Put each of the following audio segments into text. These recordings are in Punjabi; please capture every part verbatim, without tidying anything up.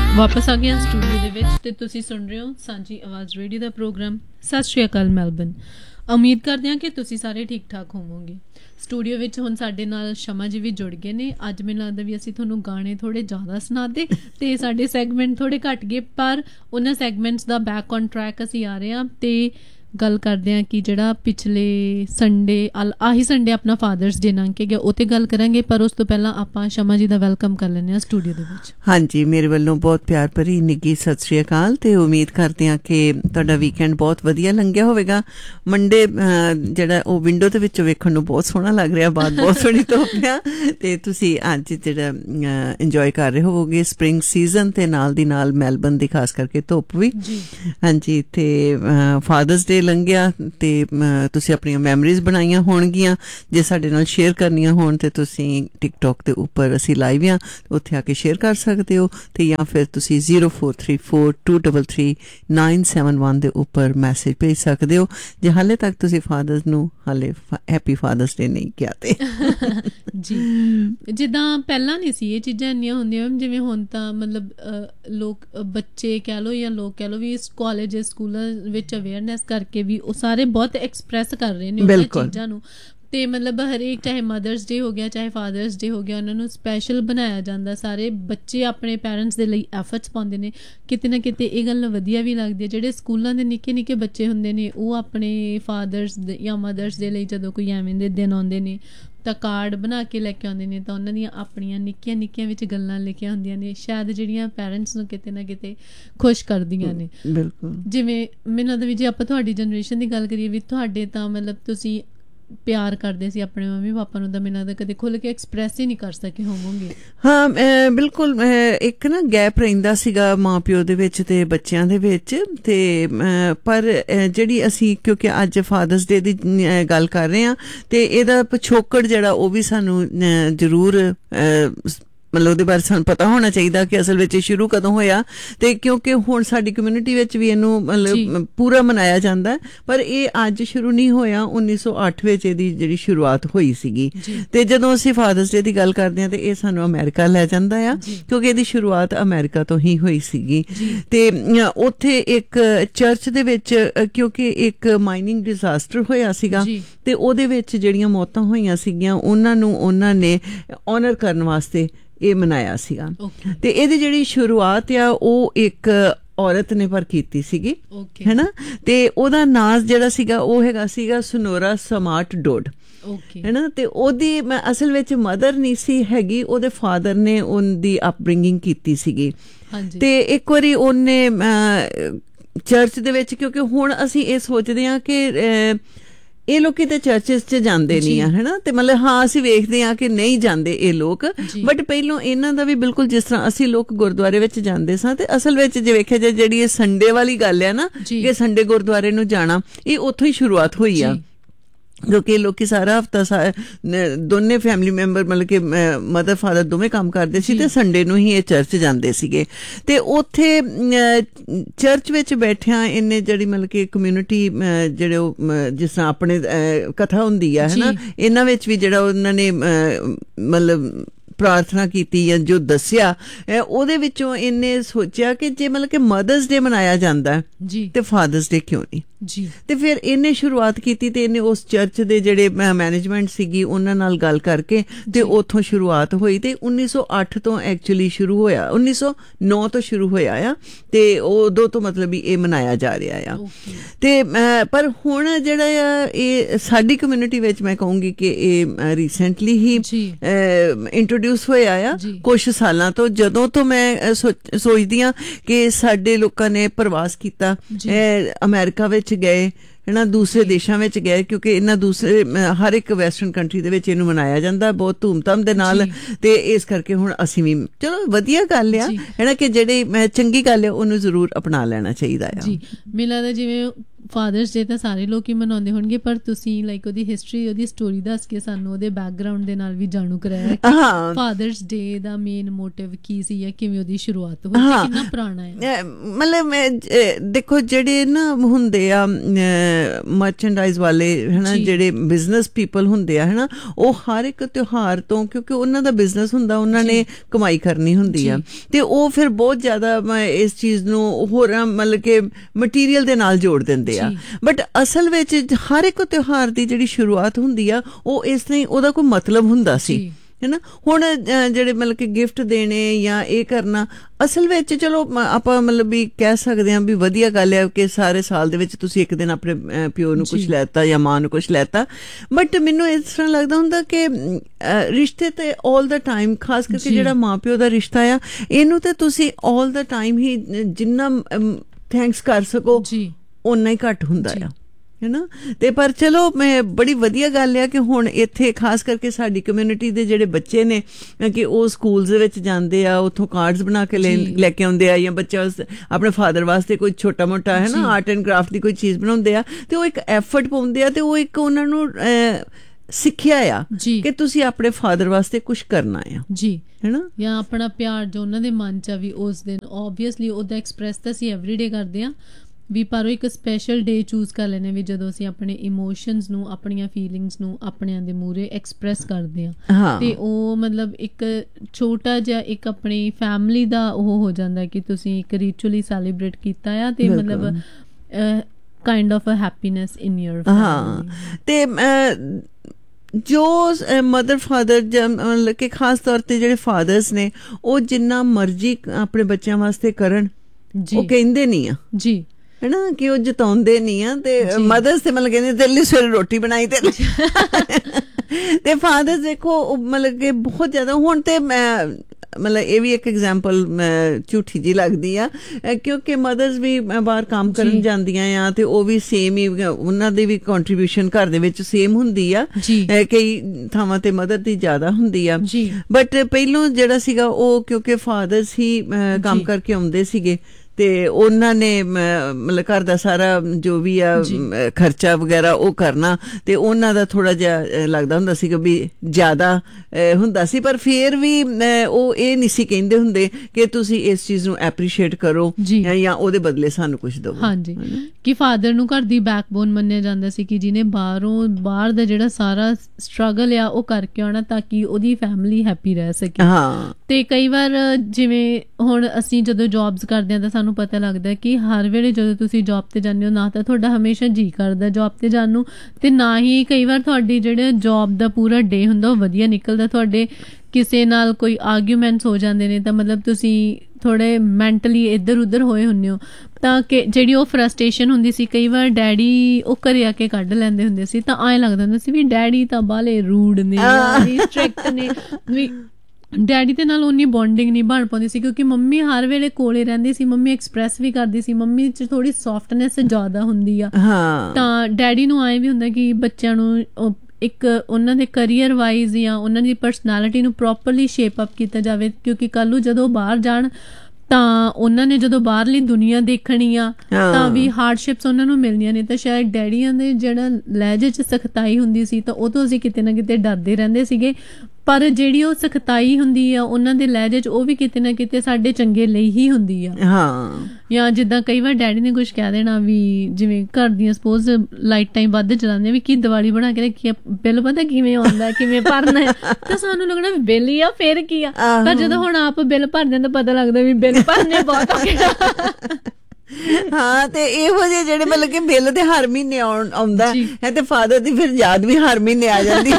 ਵਾਪਸ ਆ ਗਏ ਸਟੂਡੀਓ ਦੇ ਵਿੱਚ ਤੇ ਤੁਸੀਂ ਸੁਣ ਰਹੇ ਹੋ ਸਾਂਝੀ ਆਵਾਜ਼ ਰੇਡੀਓ ਦਾ ਪ੍ਰੋਗਰਾਮ। ਸਤਿ ਸ਼੍ਰੀ ਅਕਾਲ ਮੈਲਬਨ। ਉਮੀਦ ਕਰਦੇ ਹਾਂ ਕਿ ਤੁਸੀਂ ਸਾਰੇ ਠੀਕ ਠਾਕ ਹੋਵੋਗੇ। ਸਟੂਡੀਓ ਵਿੱਚ ਹੁਣ ਸਾਡੇ ਨਾਲ ਸ਼ਮਾ ਜੀ ਵੀ ਜੁੜ ਗਏ ਨੇ। ਅੱਜ ਮੈਨੂੰ ਲੱਗਦਾ ਵੀ ਅਸੀਂ ਤੁਹਾਨੂੰ ਗਾਣੇ ਥੋੜ੍ਹੇ ਜ਼ਿਆਦਾ ਸੁਣਾਤੇ ਅਤੇ ਸਾਡੇ ਸੈਗਮੈਂਟ ਥੋੜ੍ਹੇ ਘੱਟ ਗਏ, ਪਰ ਉਹਨਾਂ segments the back on track ਅਸੀਂ ਆ ਰਹੇ ਹਾਂ। ਅਤੇ ਗੱਲ ਕਰਦੇ ਹਾਂ ਕਿ ਜਿਹੜਾ ਪਿਛਲੇ ਸੰਡੇ ਅਲ ਆਹੀ ਸੰਡੇ ਆਪਣਾ ਫਾਦਰਸ ਡੇ ਲੰਘ ਕੇ ਗਿਆ, ਉਹ 'ਤੇ ਗੱਲ ਕਰਾਂਗੇ। ਪਰ ਉਸ ਤੋਂ ਪਹਿਲਾਂ ਆਪਾਂ ਸ਼ਮਾ ਜੀ ਦਾ ਵੈਲਕਮ ਕਰ ਲੈਂਦੇ ਹਾਂ ਸਟੂਡੀਓ ਦੇ ਵਿੱਚ। ਹਾਂਜੀ, ਮੇਰੇ ਵੱਲੋਂ ਬਹੁਤ ਪਿਆਰ ਭਰੀ ਨਿੱਘੀ ਸਤਿ ਸ਼੍ਰੀ ਅਕਾਲ। ਅਤੇ ਉਮੀਦ ਕਰਦੇ ਹਾਂ ਕਿ ਤੁਹਾਡਾ ਵੀਕਐਂਡ ਬਹੁਤ ਵਧੀਆ ਲੰਘਿਆ ਹੋਵੇਗਾ। ਮੰਡੇ ਜਿਹੜਾ ਉਹ ਵਿੰਡੋ ਦੇ ਵਿੱਚੋਂ ਵੇਖਣ ਨੂੰ ਬਹੁਤ ਸੋਹਣਾ ਲੱਗ ਰਿਹਾ, ਬਾਅਦ ਬਹੁਤ ਸੋਹਣੀ ਧੁੱਪ ਆ, ਅਤੇ ਤੁਸੀਂ ਅੱਜ ਜਿਹੜਾ ਇੰਜੋਏ ਕਰ ਰਹੇ ਹੋਵੋਗੇ ਸਪਰਿੰਗ ਸੀਜ਼ਨ, ਅਤੇ ਨਾਲ ਦੀ ਨਾਲ ਮੈਲਬਨ ਦੀ ਖਾਸ ਕਰਕੇ ਧੁੱਪ ਵੀ। ਹਾਂਜੀ, ਅਤੇ ਫਾਦਰਸ ਡੇ ਲੰਘਿਆ ਅਤੇ ਤੁਸੀਂ ਆਪਣੀਆਂ ਮੈਮਰੀਜ਼ ਬਣਾਈਆਂ ਹੋਣਗੀਆਂ। ਜੇ ਸਾਡੇ ਨਾਲ ਸ਼ੇਅਰ ਕਰਨੀਆਂ ਹੋਣ ਤਾਂ ਤੁਸੀਂ ਟਿਕਟੋਕ ਦੇ ਉੱਪਰ ਅਸੀਂ ਲਾਈਵ ਹਾਂ, ਉੱਥੇ ਆ ਕੇ ਸ਼ੇਅਰ ਕਰ ਸਕਦੇ ਹੋ। ਅਤੇ ਜਾਂ ਫਿਰ ਤੁਸੀਂ zero four three four two double three nine seven one ਦੇ ਉੱਪਰ ਮੈਸੇਜ ਭੇਜ ਸਕਦੇ ਹੋ ਜੇ ਹਾਲੇ ਤੱਕ ਤੁਸੀਂ ਫਾਦਰਸ ਨੂੰ ਹਾਲੇ ਹੈਪੀ ਫਾਦਰਸ ਡੇ ਨਹੀਂ ਕਿਹਾ। ਤੇ ਜੀ ਜਿੱਦਾਂ ਪਹਿਲਾਂ ਨਹੀਂ ਸੀ ਇਹ ਚੀਜ਼ਾਂ ਇੰਨੀਆਂ ਹੁੰਦੀਆਂ ਜਿਵੇਂ ਹੁਣ ਤਾਂ, ਮਤਲਬ ਲੋਕ ਬੱਚੇ ਕਹਿ ਲਓ ਜਾਂ ਲੋਕ ਕਹਿ ਲਓ ਵੀ ਕਾਲਜ ਸਕੂਲਾਂ ਵਿੱਚ ਅਵੇਅਰਨੈਸ ਕਰਕੇ ਵੀ ਉਹ ਸਾਰੇ ਬਹੁਤ ਐਕਸਪ੍ਰੈਸ ਕਰ ਰਹੇ ਨੇ ਉਹਨਾਂ ਚੀਜ਼ਾਂ ਨੂੰ। ਅਤੇ ਮਤਲਬ ਹਰੇਕ, ਚਾਹੇ ਮਦਰਸ ਡੇ ਹੋ ਗਿਆ ਚਾਹੇ ਫਾਦਰਸ ਡੇ ਹੋ ਗਿਆ, ਉਹਨਾਂ ਨੂੰ ਸਪੈਸ਼ਲ ਬਣਾਇਆ ਜਾਂਦਾ। ਸਾਰੇ ਬੱਚੇ ਆਪਣੇ ਪੈਰੈਂਟਸ ਦੇ ਲਈ ਐਫਰਟਸ ਪਾਉਂਦੇ ਨੇ। ਕਿਤੇ ਨਾ ਕਿਤੇ ਇਹ ਗੱਲ ਵਧੀਆ ਵੀ ਲੱਗਦੀ ਹੈ। ਜਿਹੜੇ ਸਕੂਲਾਂ ਦੇ ਨਿੱਕੇ ਨਿੱਕੇ ਬੱਚੇ ਹੁੰਦੇ ਨੇ ਉਹ ਆਪਣੇ ਫਾਦਰਸ ਜਾਂ ਮਦਰਸ ਦੇ ਲਈ ਜਦੋਂ ਕੋਈ ਐਵੇਂ ਦੇ ਦਿਨ ਆਉਂਦੇ ਨੇ ਤਾਂ ਕਾਰਡ ਬਣਾ ਕੇ ਲੈ ਕੇ ਆਉਂਦੇ ਨੇ, ਤਾਂ ਉਹਨਾਂ ਦੀਆਂ ਆਪਣੀਆਂ ਨਿੱਕੀਆਂ ਨਿੱਕੀਆਂ ਵਿੱਚ ਗੱਲਾਂ ਲਿਖੀਆਂ ਹੁੰਦੀਆਂ ਨੇ, ਸ਼ਾਇਦ ਜਿਹੜੀਆਂ ਪੈਰੈਂਟਸ ਨੂੰ ਕਿਤੇ ਨਾ ਕਿਤੇ ਖੁਸ਼ ਕਰਦੀਆਂ ਨੇ। ਬਿਲਕੁਲ। ਜਿਵੇਂ ਮੈਨੂੰ ਲੱਗਦਾ ਵੀ ਜੇ ਆਪਾਂ ਤੁਹਾਡੀ ਜਨਰੇਸ਼ਨ ਦੀ ਗੱਲ ਕਰੀਏ ਵੀ ਤੁਹਾਡੇ ਤਾਂ ਮਤਲਬ ਤੁਸੀਂ ਪਿਆਰ ਕਰਦੇ ਸੀ ਆਪਣੇ ਮੰਮੀ ਪਾਪਾ ਨੂੰ, ਤਾਂ ਮੈਨੂੰ ਲੱਗਦਾ ਕਦੇ ਖੁੱਲ੍ਹ ਕੇ ਐਕਸਪ੍ਰੈਸ ਹੀ ਨਹੀਂ ਕਰ ਸਕੇ ਹੋਵੋਗੇ। ਹਾਂ ਬਿਲਕੁਲ, ਇੱਕ ਨਾ ਗੈਪ ਰਹਿੰਦਾ ਸੀਗਾ ਮਾਂ ਪਿਓ ਦੇ ਵਿੱਚ ਅਤੇ ਬੱਚਿਆਂ ਦੇ ਵਿੱਚ। ਅਤੇ ਪਰ ਜਿਹੜੀ ਅਸੀਂ ਕਿਉਂਕਿ ਅੱਜ ਫਾਦਰਸ ਡੇ ਦੀ ਗੱਲ ਕਰ ਰਹੇ ਹਾਂ ਅਤੇ ਇਹਦਾ ਪਿਛੋਕੜ ਜਿਹੜਾ ਉਹ ਵੀ ਸਾਨੂੰ ਜ਼ਰੂਰ ਮਤਲਬ ਉਹਦੇ ਬਾਰੇ ਸਾਨੂੰ ਪਤਾ ਹੋਣਾ ਚਾਹੀਦਾ ਕਿ ਅਸਲ ਵਿੱਚ ਸ਼ੁਰੂ ਕਦੋਂ ਹੋਇਆ। ਅਤੇ ਕਿਉਂਕਿ ਹੁਣ ਸਾਡੀ ਕਮਿਊਨਿਟੀ ਵਿੱਚ ਵੀ ਇਹਨੂੰ ਮਤਲਬ ਪੂਰਾ ਮਨਾਇਆ ਜਾਂਦਾ, ਪਰ ਇਹ ਅੱਜ ਸ਼ੁਰੂ ਨਹੀਂ ਹੋਇਆ। ਉੱਨੀ ਸੌ ਅੱਠ ਵਿੱਚ ਇਹਦੀ ਜਿਹੜੀ ਸ਼ੁਰੂਆਤ ਹੋਈ ਸੀਗੀ। ਅਤੇ ਜਦੋਂ ਅਸੀਂ ਫਾਦਰਸ ਡੇ ਦੀ ਗੱਲ ਕਰਦੇ ਹਾਂ ਤਾਂ ਇਹ ਸਾਨੂੰ ਅਮਰੀਕਾ ਲੈ ਜਾਂਦਾ ਆ, ਕਿਉਂਕਿ ਇਹਦੀ ਸ਼ੁਰੂਆਤ ਅਮਰੀਕਾ ਤੋਂ ਹੀ ਹੋਈ ਸੀਗੀ। ਅਤੇ ਉੱਥੇ ਇੱਕ ਚਰਚ ਦੇ ਵਿੱਚ, ਕਿਉਂਕਿ ਇੱਕ ਮਾਈਨਿੰਗ ਡਿਜ਼ਾਸਟਰ ਹੋਇਆ ਸੀਗਾ ਅਤੇ ਉਹਦੇ ਵਿੱਚ ਜਿਹੜੀਆਂ ਮੌਤਾਂ ਹੋਈਆਂ ਸੀਗੀਆਂ ਉਹਨਾਂ ਨੂੰ ਉਹਨਾਂ ਨੇ ਔਨਰ ਕਰਨ ਵਾਸਤੇ ਇਹ ਮਨਾਇਆ ਸੀਗਾ। ਅਤੇ ਇਹਦੀ ਜਿਹੜੀ ਸ਼ੁਰੂਆਤ ਆ ਉਹ ਇੱਕ ਔਰਤ ਨੇ ਪਰ ਕੀਤੀ ਸੀਗੀ, ਹੈ ਨਾ। ਅਤੇ ਉਹਦਾ ਨਾਂ ਜਿਹੜਾ ਸੀਗਾ ਉਹ ਹੈਗਾ ਸੀਗਾ ਸੋਨੋਰਾ ਸਮਾਰਟ ਡੋਡ, ਹੈ ਨਾ। ਅਤੇ ਉਹਦੀ ਮੈਂ ਅਸਲ ਵਿੱਚ ਮਦਰ ਨਹੀਂ ਸੀ ਹੈਗੀ, ਉਹਦੇ ਫਾਦਰ ਨੇ ਉਹਦੀ ਅਪਬ੍ਰਿੰਗਿੰਗ ਕੀਤੀ ਸੀਗੀ। ਅਤੇ ਇੱਕ ਵਾਰੀ ਉਹਨੇ ਚਰਚ ਦੇ ਵਿੱਚ, ਕਿਉਂਕਿ ਹੁਣ ਅਸੀਂ ਇਹ ਸੋਚਦੇ ਹਾਂ ਕਿ ਇਹ ਲੋਕੀ ਤੇ ਚਰਚਿਸ 'ਚ ਜਾਂਦੇ ਨਹੀਂ ਆ, ਹੈ ਨਾ। ਅਤੇ ਮਤਲਬ ਹਾਂ ਅਸੀਂ ਵੇਖਦੇ ਹਾਂ ਕਿ ਨਹੀਂ ਜਾਂਦੇ ਇਹ ਲੋਕ, ਬਟ ਪਹਿਲੋਂ ਇਹਨਾਂ ਦਾ ਵੀ ਬਿਲਕੁਲ ਜਿਸ ਤਰ੍ਹਾਂ ਅਸੀਂ ਲੋਕ ਗੁਰਦੁਆਰੇ ਵਿੱਚ ਜਾਂਦੇ ਸਾਂ। ਅਤੇ ਅਸਲ ਵਿੱਚ ਜੇ ਵੇਖਿਆ ਜਾਏ ਜਿਹੜੀ ਇਹ ਸੰਡੇ ਵਾਲੀ ਗੱਲ ਹੈ ਨਾ ਕਿ ਸੰਡੇ ਗੁਰਦੁਆਰੇ ਨੂੰ ਜਾਣਾ, ਇਹ ਉੱਥੋਂ ਹੀ ਸ਼ੁਰੂਆਤ ਹੋਈ ਆ। ਕਿਉਂਕਿ ਲੋਕੀ ਸਾਰਾ ਹਫ਼ਤਾ ਸਾ ਦੋਨੇ ਫੈਮਿਲੀ ਮੈਂਬਰ ਮਤਲਬ ਕਿ ਮਦਰ ਫਾਦਰ ਦੋਵੇਂ ਕੰਮ ਕਰਦੇ ਸੀ ਅਤੇ ਸੰਡੇ ਨੂੰ ਹੀ ਇਹ ਚਰਚ ਜਾਂਦੇ ਸੀਗੇ। ਅਤੇ ਉੱਥੇ ਚਰਚ ਵਿੱਚ ਬੈਠਿਆਂ ਇਹਨੇ ਜਿਹੜੀ ਮਤਲਬ ਕਿ ਕਮਿਊਨਿਟੀ ਜਿਹੜੇ ਉਹ ਜਿਸ ਤਰ੍ਹਾਂ ਆਪਣੇ ਕਥਾ ਹੁੰਦੀ ਆ, ਹੈ ਨਾ, ਇਹਨਾਂ ਵਿੱਚ ਵੀ ਜਿਹੜਾ ਉਹਨਾਂ ਨੇ ਮਤਲਬ ਪ੍ਰਾਰਥਨਾ ਕੀਤੀ ਜਾਂ ਜੋ ਦੱਸਿਆ ਉਹਦੇ ਵਿੱਚੋਂ ਇਹਨੇ ਸੋਚਿਆ ਕਿ ਜੇ ਮਤਲਬ ਕਿ ਮਦਰਸ ਡੇ ਮਨਾਇਆ ਜਾਂਦਾ ਤੇ ਫਾਦਰਸ ਡੇ ਕਿਉਂ ਨਹੀਂ ਜੀ। ਤੇ ਫਿਰ ਇਹਨੇ ਸ਼ੁਰੂਆਤ ਕੀਤੀ ਤੇ ਇਹਨੇ ਉਸ ਚਰਚ ਦੇ ਜਿਹੜੇ ਮੈਨੇਜਮੈਂਟ ਸੀਗੀ ਉਹਨਾਂ ਨਾਲ ਗੱਲ ਕਰਕੇ ਤੇ ਉੱਥੋਂ ਸ਼ੁਰੂਆਤ ਹੋਈ। ਤੇ ਉੱਨੀ ਸੌ ਅੱਠ ਤੋਂ ਐਕਚੁਅਲੀ ਸ਼ੁਰੂ ਹੋਇਆ, ਉੱਨੀ ਸੌ ਨੌ ਤੋਂ ਸ਼ੁਰੂ ਹੋਇਆ ਆ ਤੇ ਉਦੋਂ ਤੋਂ ਮਤਲਬ ਵੀ ਇਹ ਮਨਾਇਆ ਜਾ ਰਿਹਾ ਆ। ਤੇ ਪਰ ਹੁਣ ਜਿਹੜਾ ਆ ਇਹ ਸਾਡੀ ਕਮਿਊਨਿਟੀ ਵਿੱਚ ਮੈਂ ਕਹੂੰਗੀ ਕਿ ਇਹ ਰੀਸੈਂਟਲੀ ਹੀ ਇੰਟਰੋਡਿਊਸ ਹੋਇਆ ਆ ਕੁਛ ਸਾਲਾਂ ਤੋਂ, ਜਦੋਂ ਤੋਂ ਮੈਂ ਸੋਚਦੀ ਹਾਂ ਕਿ ਸਾਡੇ ਲੋਕਾਂ ਨੇ ਪ੍ਰਵਾਸ ਕੀਤਾ, ਅਮਰੀਕਾ ਵਿੱਚ ਗਏ, ਹੈ ਨਾ, ਦੂਸਰੇ ਦੇਸ਼ਾਂ ਵਿੱਚ ਗਏ, ਕਿਉਂਕਿ ਇਹਨਾਂ ਦੂਸਰੇ ਹਰ ਇੱਕ ਵੈਸਟਰਨ ਕੰਟਰੀ ਦੇ ਵਿੱਚ ਇਹਨੂੰ ਮਨਾਇਆ ਜਾਂਦਾ ਬਹੁਤ ਧੂਮਧਾਮ ਦੇ ਨਾਲ। ਤੇ ਇਸ ਕਰਕੇ ਹੁਣ ਅਸੀਂ ਵੀ ਚਲੋ ਵਧੀਆ ਗੱਲ ਆ, ਹੈ ਨਾ, ਕਿ ਜਿਹੜੀ ਚੰਗੀ ਗੱਲ ਹੈ ਉਹਨੂੰ ਜ਼ਰੂਰ ਅਪਣਾ ਲੈਣਾ ਚਾਹੀਦਾ ਆ। ਜੀ ਮੈਨੂੰ ਲੱਗਦਾ ਜਿਵੇਂ ਫਾਦਰਸ ਡੇ ਤਾਂ ਸਾਰੇ ਲੋਕ ਹੀ ਮਨਾਉਂਦੇ ਹੋਣਗੇ, ਪਰ ਤੁਸੀਂ ਲਾਈਕ ਉਹਦੀ ਹਿਸਟਰੀ, ਉਹਦੀ ਸਟੋਰੀ ਦੱਸ ਕੇ ਸਾਨੂੰ ਉਹਦੇ ਬੈਕਗਰਾਉਂਡ ਦੇ ਨਾਲ ਵੀ ਜਾਣੂ ਕਰਾਇਆ ਕਿ ਫਾਦਰਸ ਡੇ ਦਾ ਮੇਨ ਮੋਟਿਵ ਕੀ ਸੀ ਜਾਂ ਕਿਵੇਂ ਉਹਦੀ ਸ਼ੁਰੂਆਤ ਹੋਈ, ਕਿੰਨਾ ਪੁਰਾਣਾ ਹੈ। ਮਤਲਬ ਦੇਖੋ ਜਿਹੜੇ ਨਾ ਹੁੰਦੇ ਆ ਮਰਚੈਂਡਾਈਜ਼ ਵਾਲੇ ਹੈ ਨਾ, ਜਿਹੜੇ ਬਿਜ਼ਨਸ ਪੀਪਲ ਹੁੰਦੇ ਆ ਹੈ ਨਾ, ਉਹ ਹਰ ਇੱਕ ਤਿਉਹਾਰ ਤੋਂ, ਕਿਉਂਕਿ ਉਹਨਾਂ ਦਾ ਬਿਜ਼ਨਸ ਹੁੰਦਾ, ਉਹਨਾਂ ਨੇ ਕਮਾਈ ਕਰਨੀ ਹੁੰਦੀ ਆ, ਤੇ ਉਹ ਫਿਰ ਬਹੁਤ ਜ਼ਿਆਦਾ ਇਸ ਚੀਜ਼ ਨੂੰ ਹੋਰ ਮਤਲਬ ਕਿ ਮਟੀਰੀਅਲ ਦੇ ਨਾਲ ਜੋੜ ਦਿੰਦੇ ਆ। ਬਟ ਅਸਲ ਵਿੱਚ ਹਰ ਇੱਕ ਤਿਉਹਾਰ ਦੀ ਜਿਹੜੀ ਸ਼ੁਰੂਆਤ ਹੁੰਦੀ ਆ ਉਹ ਇਸ ਤਰ੍ਹਾਂ, ਉਹਦਾ ਕੋਈ ਮਤਲਬ ਹੁੰਦਾ ਸੀ ਹੈ ਨਾ। ਹੁਣ ਜਿਹੜੇ ਮਤਲਬ ਕਿ ਗਿਫਟ ਦੇਣੇ ਜਾਂ ਇਹ ਕਰਨਾ, ਅਸਲ ਵਿੱਚ ਚਲੋ ਆਪਾਂ ਮਤਲਬ ਵੀ ਕਹਿ ਸਕਦੇ ਹਾਂ ਵੀ ਵਧੀਆ ਗੱਲ ਹੈ ਕਿ ਸਾਰੇ ਸਾਲ ਦੇ ਵਿੱਚ ਤੁਸੀਂ ਇੱਕ ਦਿਨ ਆਪਣੇ ਪਿਓ ਨੂੰ ਕੁਛ ਲੈਤਾ ਜਾਂ ਮਾਂ ਨੂੰ ਕੁਛ ਲੈਤਾ, ਬਟ ਮੈਨੂੰ ਇਸ ਤਰ੍ਹਾਂ ਲੱਗਦਾ ਹੁੰਦਾ ਕਿ ਰਿਸ਼ਤੇ ਤੇ ਆਲ ਦਾ ਟਾਈਮ, ਖਾਸ ਕਰਕੇ ਜਿਹੜਾ ਮਾਂ ਪਿਓ ਦਾ ਰਿਸ਼ਤਾ ਆ, ਇਹਨੂੰ ਤੇ ਤੁਸੀਂ ਆਲ ਦਾ ਟਾਈਮ ਹੀ ਜਿੰਨਾ ਥੈਂਕਸ ਕਰ ਸਕੋ ਓਨਾ ਹੀ ਘੱਟ ਹੁੰਦਾ ਆ ਹੈ ਨਾ। ਤੇ ਪਰ ਚਲੋ ਮੈਂ ਬੜੀ ਵਧੀਆ ਗੱਲ ਆ ਕਿ ਹੁਣ ਇੱਥੇ ਖਾਸ ਕਰਕੇ ਸਾਡੀ ਕਮਿਊਨਿਟੀ ਦੇ ਜਿਹੜੇ ਬੱਚੇ ਨੇ ਕਿ ਉਹ ਸਕੂਲਸ ਦੇ ਵਿੱਚ ਜਾਂਦੇ ਆ, ਉੱਥੋਂ ਕਾਰਡਸ ਬਣਾ ਕੇ ਲੈ ਲੈ ਕੇ ਆਉਂਦੇ ਆ, ਜਾਂ ਬੱਚਾ ਆਪਣੇ ਫਾਦਰ ਵਾਸਤੇ ਕੋਈ ਛੋਟਾ ਮੋਟਾ ਹੈ ਨਾ ਆਰਟ ਐਂਡ ਕਰਾਫਟ ਦੀ ਕੋਈ ਚੀਜ਼ ਬਣਾਉਂਦੇ ਆ, ਤੇ ਉਹ ਇੱਕ ਐਫਰਟ ਪਾਉਂਦੇ ਆ, ਤੇ ਉਹ ਇੱਕ ਉਹਨਾਂ ਨੂੰ ਸਿੱਖਿਆ ਆ ਕਿ ਤੁਸੀਂ ਆਪਣੇ ਫਾਦਰ ਵਾਸਤੇ ਕੁਛ ਕਰਨਾ ਆ ਜੀ ਹੈ ਨਾ, ਜਾਂ ਆਪਣਾ ਪਿਆਰ ਜੋ ਉਹਨਾਂ ਦੇ ਮਨ 'ਚ ਆ ਵੀ ਉਸ ਦਿਨ ਓਬਵੀਅਸਲੀ ਉਹਦਾ ਐਕਸਪ੍ਰੈਸ ਤਾਂ ਅਸੀਂ ਐਵਰੀਡੇ ਕਰਦੇ ਹਾਂ ਵੀ, ਪਰ ਉਹ ਇੱਕ ਸਪੈਸ਼ਲ ਡੇ ਚੂਜ਼ ਕਰ ਲੈਣੇ ਵੀ ਜਦੋਂ ਅਸੀਂ ਆਪਣੇ ਇਮੋਸ਼ਨਸ ਨੂੰ, ਆਪਣੀਆਂ ਫੀਲਿੰਗਸ ਨੂੰ ਆਪਣਿਆਂ ਦੇ ਮੂਹਰੇ ਐਕਸਪ੍ਰੈਸ ਕਰਦੇ ਹਾਂ, ਤੇ ਉਹ ਮਤਲਬ ਇੱਕ ਛੋਟਾ ਜਿਹਾ ਇੱਕ ਆਪਣੀ ਫੈਮਿਲੀ ਦਾ ਉਹ ਹੋ ਜਾਂਦਾ ਕਿ ਤੁਸੀਂ ਇੱਕ ਰਿਚੁਅਲੀ ਸੈਲੀਬ੍ਰੇਟ ਕੀਤਾ ਆ, ਤੇ ਮਤਲਬ kind of a happiness in your family. ਤੇ ਜੋ ਮਦਰ ਫਾਦਰ ਮਤਲਬ ਕਿ ਖਾਸ ਤੌਰ ਤੇ ਜਿਹੜੇ ਫਾਦਰਸ ਨੇ, ਉਹ ਜਿੰਨਾ ਮਰਜ਼ੀ ਆਪਣੇ ਬੱਚਿਆਂ ਵਾਸਤੇ ਕਰਨ, ਉਹ ਕਹਿੰਦੇ ਨਹੀਂ ਆ ਜੀ ਹੈ ਨਾ, ਕਿ ਉਹ ਜਤਾਉਂਦੇ ਨਹੀਂ ਆ, ਤੇ ਮਦਰਸ ਤੇ ਮਤਲਬ ਕਹਿੰਦੇ ਤੇਰੇ ਲਈ ਸਵੇਰੇ ਰੋਟੀ ਬਣਾਈ ਤੇ ਤੇ ਫਾਦਰਸ ਦੇਖੋ ਮਤਲਬ ਕਿ ਬਹੁਤ ਜ਼ਿਆਦਾ। ਹੁਣ ਤੇ ਮੈਂ ਮਤਲਬ ਇਹ ਵੀ ਇੱਕ ਐਗਜ਼ਾਮਪਲ ਝੂਠੀ ਜੀ ਲੱਗਦੀ ਆ, ਕਿਉਂਕਿ ਮਦਰਸ ਵੀ ਬਾਹਰ ਕੰਮ ਕਰਨ ਜਾਂਦੀਆਂ ਆ, ਤੇ ਉਹ ਵੀ ਸੇਮ ਹੀ ਉਹਨਾਂ ਦੀ ਵੀ ਕੰਟਰੀਬਿਊਸ਼ਨ ਘਰ ਦੇ ਵਿੱਚ ਸੇਮ ਹੁੰਦੀ ਆ, ਕਈ ਥਾਵਾਂ ਤੇ ਮਦਰ ਦੀ ਜ਼ਿਆਦਾ ਹੁੰਦੀ ਆ, ਬਟ ਪਹਿਲੋਂ ਜਿਹੜਾ ਸੀਗਾ ਉਹ ਕਿਉਂਕਿ ਫਾਦਰਸ ਹੀ ਕੰਮ ਕਰਕੇ ਆਉਂਦੇ ਸੀਗੇ, ਤੇ ਉਹਨਾਂ ਨੇ ਮਤਲਬ ਘਰ ਦਾ ਸਾਰਾ ਜੋ ਵੀ ਆ ਖਰਚਾ ਵਗੈਰਾ ਉਹ ਕਰਨਾ, ਤੇ ਉਹਨਾਂ ਦਾ ਥੋੜਾ ਜਿਹਾ ਲੱਗਦਾ ਹੁੰਦਾ ਸੀ ਕਿ ਵੀ ਜ਼ਿਆਦਾ ਹੁੰਦਾ ਸੀ, ਪਰ ਫਿਰ ਵੀ ਉਹ ਇਹ ਨਹੀਂ ਸੀ ਕਹਿੰਦੇ ਹੁੰਦੇ ਕਿ ਤੁਸੀਂ ਇਸ ਚੀਜ਼ ਨੂੰ ਐਪਰੀਸ਼ੀਏਟ ਕਰੋ ਜਾਂ ਉਹਦੇ ਬਦਲੇ ਸਾਨੂੰ ਕੁਝ ਦਿਓ। ਹਾਂਜੀ, ਕਿ ਫਾਦਰ ਨੂੰ ਘਰ ਦੀ ਬੈਕਬੋਨ ਮੰਨਿਆ ਜਾਂਦਾ ਸੀ, ਕਿ ਜਿਹਨੇ ਬਾਹਰੋਂ ਬਾਹਰ ਦਾ ਜਿਹੜਾ ਸਾਰਾ ਸਟਰਗਲ ਆ ਉਹ ਕਰਕੇ ਆਉਣਾ ਤਾਂ ਕਿ ਉਹਦੀ ਫੈਮਿਲੀ ਹੈਪੀ ਰਹਿ ਸਕੇ। ਹਾਂ, ਤੇ ਕਈ ਵਾਰ ਜਿਵੇਂ ਹੁਣ ਅਸੀਂ ਜਦੋਂ ਜੌਬਸ ਕਰਦੇ ਹਾਂ ਤਾਂ ਸਾਨੂੰ ਪਤਾ ਲੱਗਦਾ ਕਿ ਹਰ ਵੇਲੇ ਜਦੋਂ ਤੁਸੀਂ ਜੌਬ ਤੇ ਜਾਂਦੇ ਹੋ, ਨਾ ਤਾਂ ਤੁਹਾਡਾ ਹਮੇਸ਼ਾ ਜੀਅ ਕਰਦਾ ਜੌਬ ਤੇ ਜਾਣ ਨੂੰ, ਤੇ ਨਾ ਹੀ ਕਈ ਵਾਰ ਤੁਹਾਡੀ ਜਿਹੜੇ ਜੌਬ ਦਾ ਪੂਰਾ ਡੇ ਹੁੰਦਾ ਉਹ ਵਧੀਆ ਨਿਕਲਦਾ, ਤੁਹਾਡੇ ਕਿਸੇ ਨਾਲ ਕੋਈ ਆਰਗੂਮੈਂਟਸ ਹੋ ਜਾਂਦੇ ਨੇ, ਤਾਂ ਮਤਲਬ ਤੁਸੀਂ ਥੋੜ੍ਹੇ ਮੈਂਟਲੀ ਇੱਧਰ ਉੱਧਰ ਹੋਏ ਹੁੰਦੇ ਹੋ, ਤਾਂ ਕਿ ਜਿਹੜੀ ਉਹ ਫਰਸਟ੍ਰੇਸ਼ਨ ਹੁੰਦੀ ਸੀ ਕਈ ਵਾਰ ਡੈਡੀ ਉਹ ਘਰੇ ਆ ਕੇ ਕੱਢ ਲੈਂਦੇ ਹੁੰਦੇ ਸੀ, ਤਾਂ ਐਂ ਲੱਗਦਾ ਹੁੰਦਾ ਸੀ ਵੀ ਡੈਡੀ ਤਾਂ ਬਾਹਲੇ ਰੂਡ ਨੇ, ਸਟ੍ਰਿਕਟ ਨੇ, ਵੀ ਡੈਡੀ ਦੇ ਨਾਲ ਉਨੀ ਬੌਂਡਿੰਗ ਨਹੀਂ ਬਣ ਪਾਉਂਦੀ ਸੀ, ਕਿਉਂਕਿ ਮੰਮੀ ਹਰ ਵੇਲੇ ਕੋਲੇ ਰਹਿੰਦੀ ਸੀ, ਮੰਮੀ ਐਕਸਪ੍ਰੈਸ ਵੀ ਕਰਦੀ ਸੀ, ਮੰਮੀ 'ਚ ਥੋੜ੍ਹੀ ਸੌਫਟਨੈਸ ਜ਼ਿਆਦਾ ਹੁੰਦੀ ਆ, ਤਾਂ ਡੈਡੀ ਨੂੰ ਐਂ ਵੀ ਹੁੰਦਾ ਕਿ ਬੱਚਿਆਂ ਨੂੰ ਇੱਕ ਉਹਨਾਂ ਦੇ ਕਰੀਅਰ ਵਾਈਜ਼ ਜਾਂ ਉਹਨਾਂ ਦੀ ਪਰਸਨੈਲਿਟੀ ਨੂੰ ਪ੍ਰੋਪਰਲੀ ਸ਼ੇਪ ਅਪ ਕੀਤਾ ਜਾਵੇ, ਕਿਉਂਕਿ ਕੱਲ੍ਹ ਨੂੰ ਜਦੋਂ ਬਾਹਰ ਜਾਣ ਤਾਂ ਉਹਨਾਂ ਨੇ ਜਦੋਂ ਬਾਹਰਲੀ ਦੁਨੀਆ ਦੇਖਣੀ ਆ ਤਾਂ ਵੀ ਹਾਰਡਸ਼ਿਪਸ ਉਹਨਾਂ ਨੂੰ ਮਿਲਣੀਆਂ ਨੇ, ਤਾਂ ਸ਼ਾਇਦ ਡੈਡੀਆਂ ਦੇ ਜਿਹੜਾ ਲਹਿਜੇ 'ਚ ਸਖਤਾਈ ਹੁੰਦੀ ਸੀ ਤਾਂ ਉਹ ਤੋਂ ਅਸੀਂ ਕਿਤੇ ਨਾ ਕਿਤੇ ਡਰਦੇ ਰਹਿੰਦੇ ਸੀਗੇ, ਪਰ ਜਿਹੜੀ ਉਹ ਸਖਤਾਈ ਹੁੰਦੀ ਆ ਉਹਨਾਂ ਦੇ ਲਹਿਜੇ 'ਚ ਉਹ ਵੀ ਕਿਤੇ ਨਾ ਕਿਤੇ ਸਾਡੇ ਚੰਗੇ ਲਈ ਹੀ ਹੁੰਦੀ ਆ। ਹਾਂ, ਜਾਂ ਜਿੱਦਾਂ ਕਈ ਵਾਰ ਡੈਡੀ ਨੇ ਕੁਛ ਕਹਿ ਦੇਣਾ ਵੀ ਜਿਵੇਂ ਘਰ ਦੀਆਂ ਸਪੋਜ਼ ਲਾਈਟ ਟਾਈਮ ਵੱਧ ਚਲਾਉਂਦੇ ਵੀ ਕੀ ਦੀਵਾਲੀ ਬਣਾ ਕੇ ਰੱਖੀ ਆ, ਬਿੱਲ ਪਤਾ ਕਿਵੇਂ ਆਉਂਦਾ ਕਿਵੇਂ ਭਰਨਾ ਹੈ, ਤਾਂ ਸਾਨੂੰ ਲੱਗਣਾ ਵੀ ਬਿੱਲ ਹੀ ਆ ਫਿਰ ਕੀ ਆ, ਪਰ ਜਦੋਂ ਹੁਣ ਆਪ ਬਿੱਲ ਭਰਦੇ ਤਾਂ ਪਤਾ ਲੱਗਦਾ ਵੀ ਬਿੱਲ ਭਰਨੇ ਬਹੁਤ ਔਖੇ। ਹਾਂ, ਤੇ ਇਹੋ ਜਿਹੇ ਜਿਹੜੇ ਮਤਲਬ ਕਿ ਬਿੱਲ ਤੇ ਹਰ ਮਹੀਨੇ ਆਉਂਦਾ ਹੈ, ਤੇ ਫਾਦਰ ਦੀ ਫਿਰ ਯਾਦ ਵੀ ਹਰ ਮਹੀਨੇ ਆ ਜਾਂਦੀ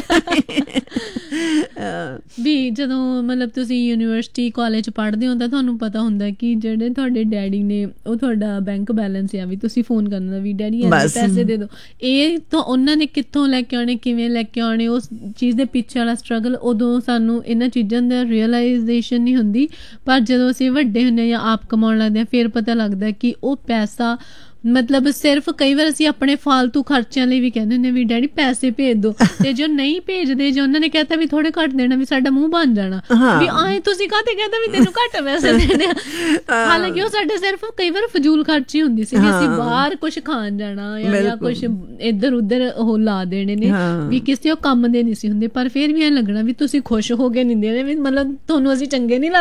ਵੀ ਜਦੋਂ ਮਤਲਬ ਤੁਸੀਂ ਯੂਨੀਵਰਸਿਟੀ ਕਾਲਜ ਪੜ੍ਹਦੇ ਹੋ ਤਾਂ ਤੁਹਾਨੂੰ ਪਤਾ ਹੁੰਦਾ ਕਿ ਜਿਹੜੇ ਤੁਹਾਡੇ ਡੈਡੀ ਨੇ ਉਹ ਤੁਹਾਡਾ ਬੈਂਕ ਬੈਲੈਂਸ ਆ, ਵੀ ਤੁਸੀਂ ਫੋਨ ਕਰਨਾ ਵੀ ਡੈਡੀ ਪੈਸੇ ਦੇ ਦਿਓ, ਇਹ ਤਾਂ ਉਹਨਾਂ ਨੇ ਕਿੱਥੋਂ ਲੈ ਕੇ ਆਉਣੇ, ਕਿਵੇਂ ਲੈ ਕੇ ਆਉਣੇ, ਉਸ ਚੀਜ਼ ਦੇ ਪਿੱਛੇ ਵਾਲਾ ਸਟਰਗਲ ਉਦੋਂ ਸਾਨੂੰ ਇਹਨਾਂ ਚੀਜ਼ਾਂ ਦਾ ਰੀਅਲਾਈਜ਼ੇਸ਼ਨ ਨਹੀਂ ਹੁੰਦੀ, ਪਰ ਜਦੋਂ ਅਸੀਂ ਵੱਡੇ ਹੁੰਦੇ ਜਾਂ ਆਪ ਕਮਾਉਣ ਲੱਗਦੇ ਹਾਂ ਫਿਰ ਪਤਾ ਲੱਗਦਾ ਕਿ ਉਹ ਪੈਸਾ ਮਤਲਬ ਸਿਰਫ ਕਈ ਵਾਰ ਅਸੀਂ ਆਪਣੇ ਫਾਲਤੂ ਖਰਚਿਆਂ ਲਈ ਵੀ ਕਹਿੰਦੇ ਹੁੰਦੇ ਵੀ ਡੈਡੀ ਪੈਸੇ ਭੇਜ ਦੋ, ਤੇ ਜੋ ਨਹੀਂ ਭੇਜਦੇ, ਜੋ ਉਹਨਾਂ ਨੇ ਕਹਿਤਾ ਵੀ ਥੋੜੇ ਘੱਟ ਦੇਣਾ, ਵੀ ਸਾਡਾ ਮੂੰਹ ਬਣ ਜਾਣਾ ਵੀ ਆਏ ਤੁਸੀਂ ਕਾਹਤੇ ਕਹਿੰਦਾ ਵੀ ਤੈਨੂੰ ਘੱਟ ਪੈਸੇ ਦੇਣੇ ਆ। ਹਾਲਾਂਕਿ ਉਹ ਸਾਡੇ ਸਿਰਫ ਕਈ ਵਾਰ ਫਜ਼ੂਲ ਖਰਚੀ ਹੁੰਦੀ ਸੀ, ਅਸੀਂ ਬਾਹਰ ਕੁਛ ਖਾਣ ਜਾਣਾ ਜਾਂ ਕੁਛ ਇੱਧਰ ਉੱਧਰ ਉਹ ਲਾ ਦੇਣੇ ਨੇ, ਵੀ ਕਿਸੇ ਉਹ ਕੰਮ ਦੇ ਨਹੀਂ ਸੀ ਹੁੰਦੇ। ਪਰ ਫਿਰ ਵੀ ਐਂ ਲੱਗਣਾ ਵੀ ਤੁਸੀਂ ਖੁਸ਼ ਹੋ ਕੇ ਨਹੀਂ ਦੇਣੇ, ਵੀ ਮਤਲਬ ਤੁਹਾਨੂੰ ਅਸੀਂ ਚੰਗੇ ਨਹੀਂ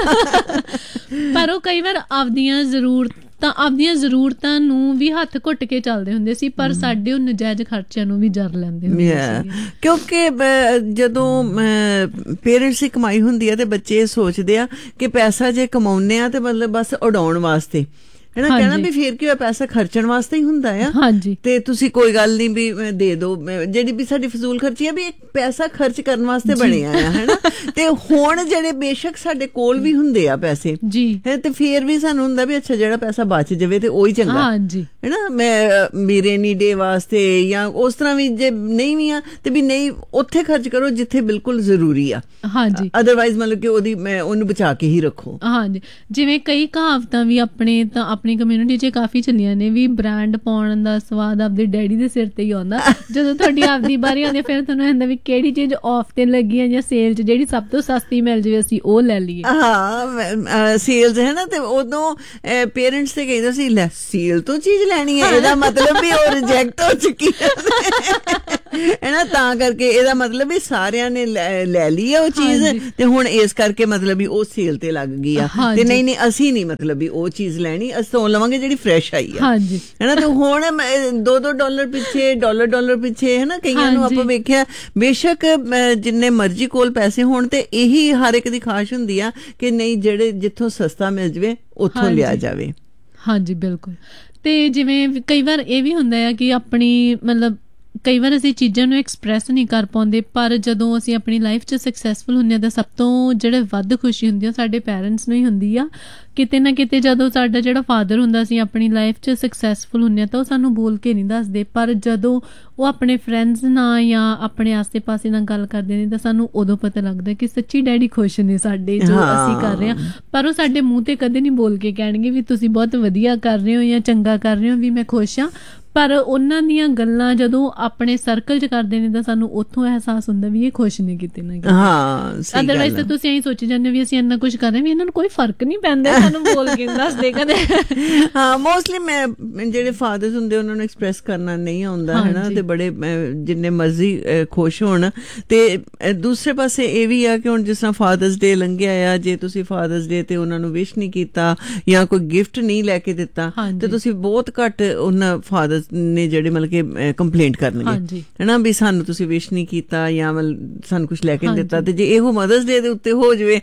ਲੱਗਦੇ। ਪਰ ਉਹ ਕਈ ਵਾਰ ਆਪਦੀਆਂ ਜ਼ਰੂਰਤ ਤਾਂ ਆਪਦੀਆਂ ਜ਼ਰੂਰਤਾਂ ਨੂੰ ਵੀ ਹੱਥ ਘੁੱਟ ਕੇ ਚੱਲਦੇ ਹੁੰਦੇ ਸੀ, ਪਰ ਸਾਡੇ ਉਹ ਨਜਾਇਜ਼ ਖਰਚਿਆਂ ਨੂੰ ਵੀ ਜਰ ਲੈਂਦੇ ਹੁੰਦੇ ਸੀ। ਕਿਉਂਕਿ ਜਦੋਂ ਪੇਰੈਂਟਸ ਦੀ ਕਮਾਈ ਹੁੰਦੀ ਆ ਤੇ ਬੱਚੇ ਸੋਚਦੇ ਆ ਕਿ ਪੈਸਾ ਜੇ ਕਮਾਉਂਦੇ ਆ ਤੇ ਮਤਲਬ ਬਸ ਉਡਾਉਣ ਵਾਸਤੇ ਹੈ ਨਾ, ਕਹਿਣਾ ਵੀ ਫਿਰ ਕੀ ਹੋਇਆ, ਪੈਸਾ ਖਰਚਣ ਵਾਸਤੇ ਹੀ ਹੁੰਦਾ ਆ। ਹਾਂਜੀ, ਤੇ ਤੁਸੀਂ ਕੋਈ ਗੱਲ ਨਹੀਂ ਵੀ ਦੇ ਦੋ, ਜਿਹੜੀ ਵੀ ਸਾਡੀ ਫਜ਼ੂਲ ਖਰਚੀ ਆ ਵੀ ਇੱਕ ਪੈਸਾ ਖਰਚ ਕਰਨ ਵਾਸਤੇ ਬਣਿਆ ਆ, ਹੈ ਨਾ। ਤੇ ਹੁਣ ਜਿਹੜੇ ਬੇਸ਼ੱਕ ਸਾਡੇ ਕੋਲ ਵੀ ਹੁੰਦੇ ਆ ਪੈਸੇ ਜੀ, ਤੇ ਫਿਰ ਵੀ ਸਾਨੂੰ ਹੁੰਦਾ ਵੀ ਅੱਛਾ ਜਿਹੜਾ ਪੈਸਾ ਬਚ ਜਾਵੇ ਤੇ ਉਹੀ ਚੰਗਾ ਹੈ ਨਾ, ਮੈਂ ਮੇਰੇ ਨੀ ਡੇ ਵਾਸਤੇ ਜਾਂ ਉਸ ਤਰ੍ਹਾਂ ਵੀ ਜੇ ਨਹੀਂ ਵੀ ਆ ਤੇ ਵੀ ਨਹੀਂ ਉੱਥੇ ਖਰਚ ਕਰੋ ਜਿੱਥੇ ਬਿਲਕੁਲ ਜ਼ਰੂਰੀ ਆ। ਹਾਂਜੀ, ਅਦਰਵਾਈਜ਼ ਮਤਲਬ ਕਿ ਉਹਦੀ ਮੈਂ ਉਹਨੂੰ ਬਚਾ ਕੇ ਹੀ ਰੱਖੋ। ਹਾਂਜੀ, ਜਿਵੇਂ ਕਈ ਕਹਾਵਤਾਂ ਵੀ ਆਪਣੇ ਤਾਂ ਆਪਣੀ ਕਮਿਊਨਿਟੀ 'ਚ ਕਾਫੀ ਚੱਲੀਆਂ ਨੇ ਵੀ ਬ੍ਰਾਂਡ ਪਾਉਣ ਦਾ ਸਵਾਦ ਆਪਦੇ ਡੈਡੀ ਦੇ ਸਿਰ ਤੇ ਹੀ ਆਉਂਦਾ। ਜਦੋਂ ਤੁਹਾਡੀ ਆਪਦੀ ਵਾਰੀ ਆਉਂਦੀ ਫਿਰ ਤੁਹਾਨੂੰ ਹੁੰਦਾ ਵੀ ਕਿਹੜੀ ਚੀਜ਼ ਆਫ ਤੇ ਲੱਗੀ ਹੈ ਜਾਂ ਸੇਲ 'ਚ ਜਿਹੜੀ ਸਭ ਤੋਂ ਸਸਤੀ ਮਿਲ ਜਾਵੇ ਅਸੀਂ ਉਹ ਲੈ ਲਈਏ। ਹਾਂ, ਸੇਲਸ ਹੈ ਨਾ, ਤੇ ਉਦੋਂ ਪੇਰੈਂਟਸ ਤੇ ਕਹਿੰਦੇ ਸੀ ਲੈ ਸੇਲ ਤੋਂ ਚੀਜ਼ ਲੈਣੀ ਹੈ, ਇਹਦਾ ਮਤਲਬ ਵੀ ਉਹ ਰਿਜੈਕਟ ਹੋ ਚੁੱਕੀ ਹੈ ਨਾ, ਤਾਂ ਕਰਕੇ ਇਹਦਾ ਮਤਲਬ ਵੀ ਸਾਰਿਆਂ ਨੇ ਲੈ ਲਈ ਹੈ ਉਹ ਚੀਜ਼ ਤੇ ਹੁਣ ਇਸ ਕਰਕੇ ਮਤਲਬ ਵੀ ਉਹ ਸੇਲ ਤੇ ਲੱਗ ਗਈ ਆ, ਤੇ ਨਹੀਂ ਨਹੀਂ ਅਸੀਂ ਨਹੀਂ ਮਤਲਬ ਵੀ ਉਹ ਚੀਜ਼ ਲੈਣੀ, ਅਸੀਂ ਤੋਂ ਲਵਾਂਗੇ ਜਿਹੜੀ ਫਰੈਸ਼ ਆਈ ਆ, ਹੈ ਨਾ। ਤੇ ਹੁਣ ਦੋ ਦੋ ਡਾਲਰ ਪਿੱਛੇ ਡਾਲਰ ਡਾਲਰ ਪਿੱਛੇ ਹੈ ਨਾ, ਕਈਆਂ ਨੂੰ ਆਪਾਂ ਵੇਖਿਆ ਬੇਸ਼ੱਕ ਜਿੰਨੇ ਮਰਜ਼ੀ ਕੋਲ ਪੈਸੇ ਹੋਣ ਤੇ ਇਹੀ ਹਰ ਇੱਕ ਦੀ ਖਾਸ਼ ਹੁੰਦੀ ਆ ਕਿ ਨਹੀਂ ਜਿਹੜੇ ਜਿੱਥੋਂ ਸਸਤਾ ਮਿਲ ਜਾਵੇ ਉੱਥੋਂ ਲਿਆ ਜਾਵੇ। ਹਾਂਜੀ ਬਿਲਕੁਲ। ਤੇ ਜਿਵੇਂ ਕਈ ਵਾਰ ਇਹ ਵੀ ਹੁੰਦਾ ਆ ਕਿ ਆਪਣੀ ਮਤਲਬ ਕਈ ਵਾਰ ਅਸੀਂ ਚੀਜ਼ਾਂ ਨੂੰ ਐਕਸਪ੍ਰੈਸ ਨਹੀਂ ਕਰ ਪਾਉਂਦੇ, ਪਰ ਜਦੋਂ ਅਸੀਂ ਆਪਣੀ ਲਾਈਫ 'ਚ ਸਕਸੈਸਫੁਲ ਹੁੰਦੇ ਹਾਂ ਤਾਂ ਸਭ ਤੋਂ ਜਿਹੜੇ ਵੱਧ ਖੁਸ਼ੀ ਹੁੰਦੀ ਆ ਸਾਡੇ ਪੈਰੈਂਟਸ ਨੂੰ ਹੀ ਹੁੰਦੀ ਆ। ਕਿਤੇ ਨਾ ਕਿਤੇ ਜਦੋਂ ਸਾਡਾ ਜਿਹੜਾ ਫਾਦਰ ਹੁੰਦਾ ਅਸੀਂ ਆਪਣੀ ਲਾਈਫ 'ਚ ਸਕਸੈਸਫੁਲ ਹੁੰਦੇ ਹਾਂ ਤਾਂ ਉਹ ਸਾਨੂੰ ਬੋਲ ਕੇ ਨਹੀਂ ਦੱਸਦੇ, ਪਰ ਜਦੋਂ ਉਹ ਆਪਣੇ ਫਰੈਂਡਸ ਨਾਲ ਜਾਂ ਆਪਣੇ ਆਸੇ ਪਾਸੇ ਨਾਲ ਗੱਲ ਕਰਦੇ ਨੇ ਤਾਂ ਸਾਨੂੰ ਉਦੋਂ ਪਤਾ ਲੱਗਦਾ ਕਿ ਸੱਚੀ ਡੈਡੀ ਖੁਸ਼ ਨੇ ਸਾਡੇ ਜੋ ਅਸੀਂ ਕਰ ਰਹੇ ਹਾਂ। ਪਰ ਉਹ ਸਾਡੇ ਮੂੰਹ ਤੇ ਕਦੇ ਨਹੀਂ ਬੋਲ ਕੇ ਕਹਿਣਗੇ ਵੀ ਤੁਸੀਂ ਬਹੁਤ ਵਧੀਆ ਕਰ ਰਹੇ ਹੋ ਜਾਂ ਚੰਗਾ ਕਰ ਰਹੇ ਹੋ, ਵੀ ਮੈਂ ਖੁਸ਼ ਹਾਂ। ਪਰ ਉਹਨਾਂ ਦੀਆਂ ਗੱਲਾਂ ਜਦੋਂ ਆਪਣੇ ਸਰਕਲ 'ਚ ਕਰਦੇ ਨੇ ਤਾਂ ਸਾਨੂੰ ਉੱਥੋਂ ਅਹਿਸਾਸ ਹੁੰਦਾ ਵੀ ਇਹ ਖੁਸ਼ ਨੇ ਕਿਤੇ ਨਾ ਕਿਤੇ। ਹਾਂ, ਅਦਰਵਾਈਜ਼ ਤਾਂ ਤੁਸੀਂ ਐਂ ਸੋਚੀ ਜਾਂਦੇ ਵੀ ਅਸੀਂ ਇੰਨਾ ਕੁਛ ਕਰ ਰਹੇ ਵੀ ਇਹਨਾਂ ਨੂੰ ਕੋਈ ਫਰਕ ਨਹੀਂ ਪੈਂਦਾ, ਸਾਨੂੰ ਬੋਲ ਕੇ ਦੱਸਦੇ ਕਦੇ। ਹਾਂ, ਮੋਸਟਲੀ ਮੈਂ ਜਿਹੜੇ ਫਾਦਰਸ ਹੁੰਦੇ ਉਹਨਾਂ ਨੂੰ ਐਕਸਪ੍ਰੈਸ ਕਰਨਾ ਨਹੀਂ ਆਉਂਦਾ ਹੈ ਨਾ, ਤੇ ਬੜੇ ਜਿੰਨੇ ਮਰਜ਼ੀ ਖੁਸ਼ ਹੋਣ। ਤੇ ਦੂਸਰੇ ਪਾਸੇ ਇਹ ਵੀ ਆ ਕਿ ਹੁਣ ਜਿਸ ਤਰ੍ਹਾਂ ਫਾਦਰਸ ਡੇ ਲੰਘਿਆ ਆ, ਜੇ ਤੁਸੀਂ ਫਾਦਰਸ ਡੇ ਤੇ ਉਹਨਾਂ ਨੂੰ ਵਿਸ਼ ਨਹੀਂ ਕੀਤਾ ਜਾਂ ਕੋਈ ਗਿਫਟ ਨਹੀਂ ਲੈ ਕੇ ਦਿੱਤਾ ਤੇ ਤੁਸੀਂ ਬਹੁਤ ਘੱਟ ਉਹਨਾਂ ਫਾਦਰ ਨੇ ਜਿਹੜੇ ਮਤਲਬ ਕਿ ਕੰਪਲੇਂਟ ਕਰਨਗੇ ਹੈ ਨਾ ਵੀ ਸਾਨੂੰ ਤੁਸੀਂ ਵਿਸ਼ ਨਹੀਂ ਕੀਤਾ ਜਾਂ ਮਤਲਬ ਸਾਨੂੰ ਕੁਛ ਲੈ ਕੇ ਨਹੀਂ ਦਿੱਤਾ। ਤੇ ਜੇ ਇਹੋ ਮਦਰਸ ਡੇ ਦੇ ਉੱਤੇ ਹੋ ਜਾਵੇ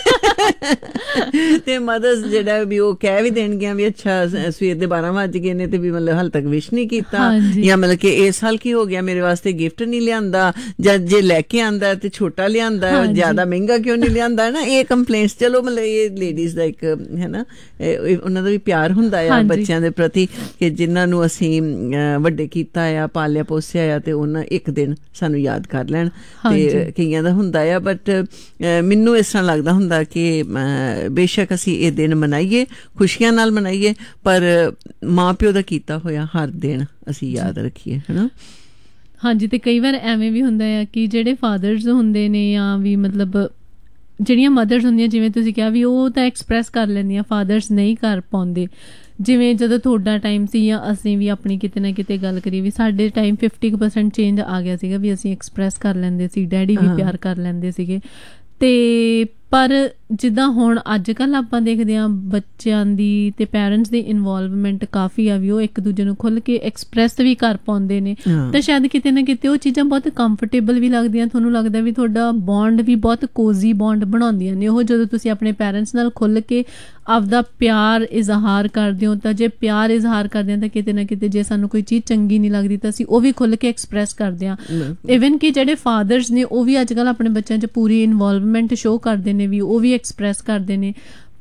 ਤੇ ਮਦਰਸ ਜਿਹੜਾ ਵੀ ਉਹ ਕਹਿ ਵੀ ਦੇਣਗੀਆਂ ਵੀ ਅੱਛਾ ਸਵੇਰ ਦੇ ਬਾਰਾਂ ਵੱਜ ਗਏ ਨੇ ਤੇ ਵੀ ਮਤਲਬ ਹਾਲੇ ਤੱਕ ਵਿਸ਼ ਨਹੀਂ ਕੀਤਾ, ਜਾਂ ਮਤਲਬ ਕਿ ਇਸ ਸਾਲ ਕੀ ਹੋ ਗਿਆ ਮੇਰੇ ਵਾਸਤੇ ਗਿਫਟ ਨਹੀਂ ਲਿਆਂਦਾ, ਜਾਂ ਜੇ ਲੈ ਕੇ ਆਂਦਾ ਤੇ ਛੋਟਾ ਲਿਆਂਦਾ, ਜ਼ਿਆਦਾ ਮਹਿੰਗਾ ਕਿਉਂ ਨਹੀਂ ਲਿਆਂਦਾ ਨਾ। ਇਹ ਕੰਪਲੇਂਟਸ ਚਲੋ ਮਤਲਬ ਇਹ ਲੇਡੀਜ਼ ਦਾ ਇੱਕ ਹੈ ਨਾ ਉਹਨਾਂ ਦਾ ਵੀ ਪਿਆਰ ਹੁੰਦਾ ਆ ਬੱਚਿਆਂ ਦੇ ਪ੍ਰਤੀ ਕਿ ਜਿਨ੍ਹਾਂ ਨੂੰ ਅਸੀਂ ਵੱਡੇ ਕੀਤਾ ਆ, ਪਾਲਿਆ ਪੋਸਿਆ ਆ, ਤੇ ਉਹਨਾਂ ਇੱਕ ਦਿਨ ਸਾਨੂੰ ਯਾਦ ਕਰ ਲੈਣ। ਤੇ ਕਈਆਂ ਦਾ ਹੁੰਦਾ ਆ, ਬਟ ਮੈਨੂੰ ਇਸ ਤਰ੍ਹਾਂ ਲੱਗਦਾ ਹੁੰਦਾ ਕਿ ਬੇਸ਼ੱਕ ਅਸੀਂ ਇਹ ਦਿਨ ਮਨਾਈਏ, ਖੁਸ਼ੀਆਂ ਨਾਲ ਮਨਾਈਏ, ਪਰ ਮਾਂ ਪਿਓ ਦਾ ਕੀਤਾ ਹੋਇਆ ਹਰ ਦਿਨ ਅਸੀਂ ਯਾਦ ਰੱਖੀਏ, ਹੈ ਨਾ। ਹਾਂਜੀ, ਤੇ ਕਈ ਵਾਰ ਐਵੇਂ ਵੀ ਹੁੰਦਾ ਆ ਕਿ ਜਿਹੜੇ ਫਾਦਰਸ ਹੁੰਦੇ ਨੇ ਜਾਂ ਵੀ ਮਤਲਬ ਜਿਹੜੀਆਂ ਮਦਰਸ ਹੁੰਦੀਆਂ, ਜਿਵੇਂ ਤੁਸੀਂ ਕਿਹਾ ਵੀ ਉਹ ਤਾਂ ਐਕਸਪ੍ਰੈਸ ਕਰ ਲੈਂਦੀਆਂ, ਫਾਦਰਸ ਨਹੀਂ ਕਰ ਪਾਉਂਦੇ। ਜਿਵੇਂ ਜਦੋਂ ਤੁਹਾਡਾ ਟਾਈਮ ਸੀ ਜਾਂ ਅਸੀਂ ਵੀ ਆਪਣੀ ਕਿਤੇ ਨਾ ਕਿਤੇ ਗੱਲ ਕਰੀਏ ਵੀ ਸਾਡੇ ਟਾਈਮ ਫਿਫਟੀ ਕੁ ਪਰਸੈਂਟ ਚੇਂਜ ਆ ਗਿਆ ਸੀਗਾ ਵੀ ਅਸੀਂ ਐਕਸਪ੍ਰੈਸ ਕਰ ਲੈਂਦੇ ਸੀ, ਡੈਡੀ ਵੀ ਪਿਆਰ ਕਰ ਲੈਂਦੇ ਸੀਗੇ। ਤੇ ਪਰ ਜਿੱਦਾਂ ਹੁਣ ਅੱਜ ਕੱਲ੍ਹ ਆਪਾਂ ਦੇਖਦੇ ਹਾਂ ਬੱਚਿਆਂ ਦੀ ਤੇ ਪੈਰੈਂਟਸ ਦੀ ਇਨਵੋਲਵਮੈਂਟ ਕਾਫੀ ਆ ਵੀ ਉਹ ਇੱਕ ਦੂਜੇ ਨੂੰ ਖੁੱਲ੍ਹ ਕੇ ਐਕਸਪ੍ਰੈਸ ਵੀ ਕਰ ਪਾਉਂਦੇ ਨੇ, ਤਾਂ ਸ਼ਾਇਦ ਕਿਤੇ ਨਾ ਕਿਤੇ ਉਹ ਚੀਜ਼ਾਂ ਬਹੁਤ ਕੰਫਰਟੇਬਲ ਵੀ ਲੱਗਦੀਆਂ, ਤੁਹਾਨੂੰ ਲੱਗਦਾ ਵੀ ਤੁਹਾਡਾ ਬੌਂਡ ਵੀ ਬਹੁਤ ਕੋਜ਼ੀ ਬੌਂਡ ਬਣਾਉਂਦੀਆਂ ਨੇ ਉਹ, ਜਦੋਂ ਤੁਸੀਂ ਆਪਣੇ ਪੈਰੈਂਟਸ ਨਾਲ ਖੁੱਲ੍ਹ ਕੇ ਆਪਦਾ ਪਿਆਰ ਇਜ਼ਹਾਰ ਕਰਦੇ ਹੋ। ਤਾਂ ਜੇ ਪਿਆਰ ਇਜ਼ਹਾਰ ਕਰਦੇ ਹਾਂ ਤਾਂ ਕਿਤੇ ਨਾ ਕਿਤੇ ਜੇ ਸਾਨੂੰ ਕੋਈ ਚੀਜ਼ ਚੰਗੀ ਨਹੀਂ ਲੱਗਦੀ ਤਾਂ ਅਸੀਂ ਉਹ ਵੀ ਖੁੱਲ੍ਹ ਕੇ ਐਕਸਪ੍ਰੈਸ ਕਰਦੇ ਹਾਂ। ਈਵਨ ਕਿ ਜਿਹੜੇ ਫਾਦਰਸ ਨੇ ਉਹ ਵੀ ਅੱਜ ਕੱਲ੍ਹ ਆਪਣੇ ਬੱਚਿਆਂ 'ਚ ਪੂਰੀ ਇਨਵੋਲਵਮੈਂਟ ਸ਼ੋਅ ਕਰਦੇ ਨੇ ਵੀ ਉਹ ਵੀ ਐਕਸਪ੍ਰੈਸ ਕਰਦੇ ਨੇ,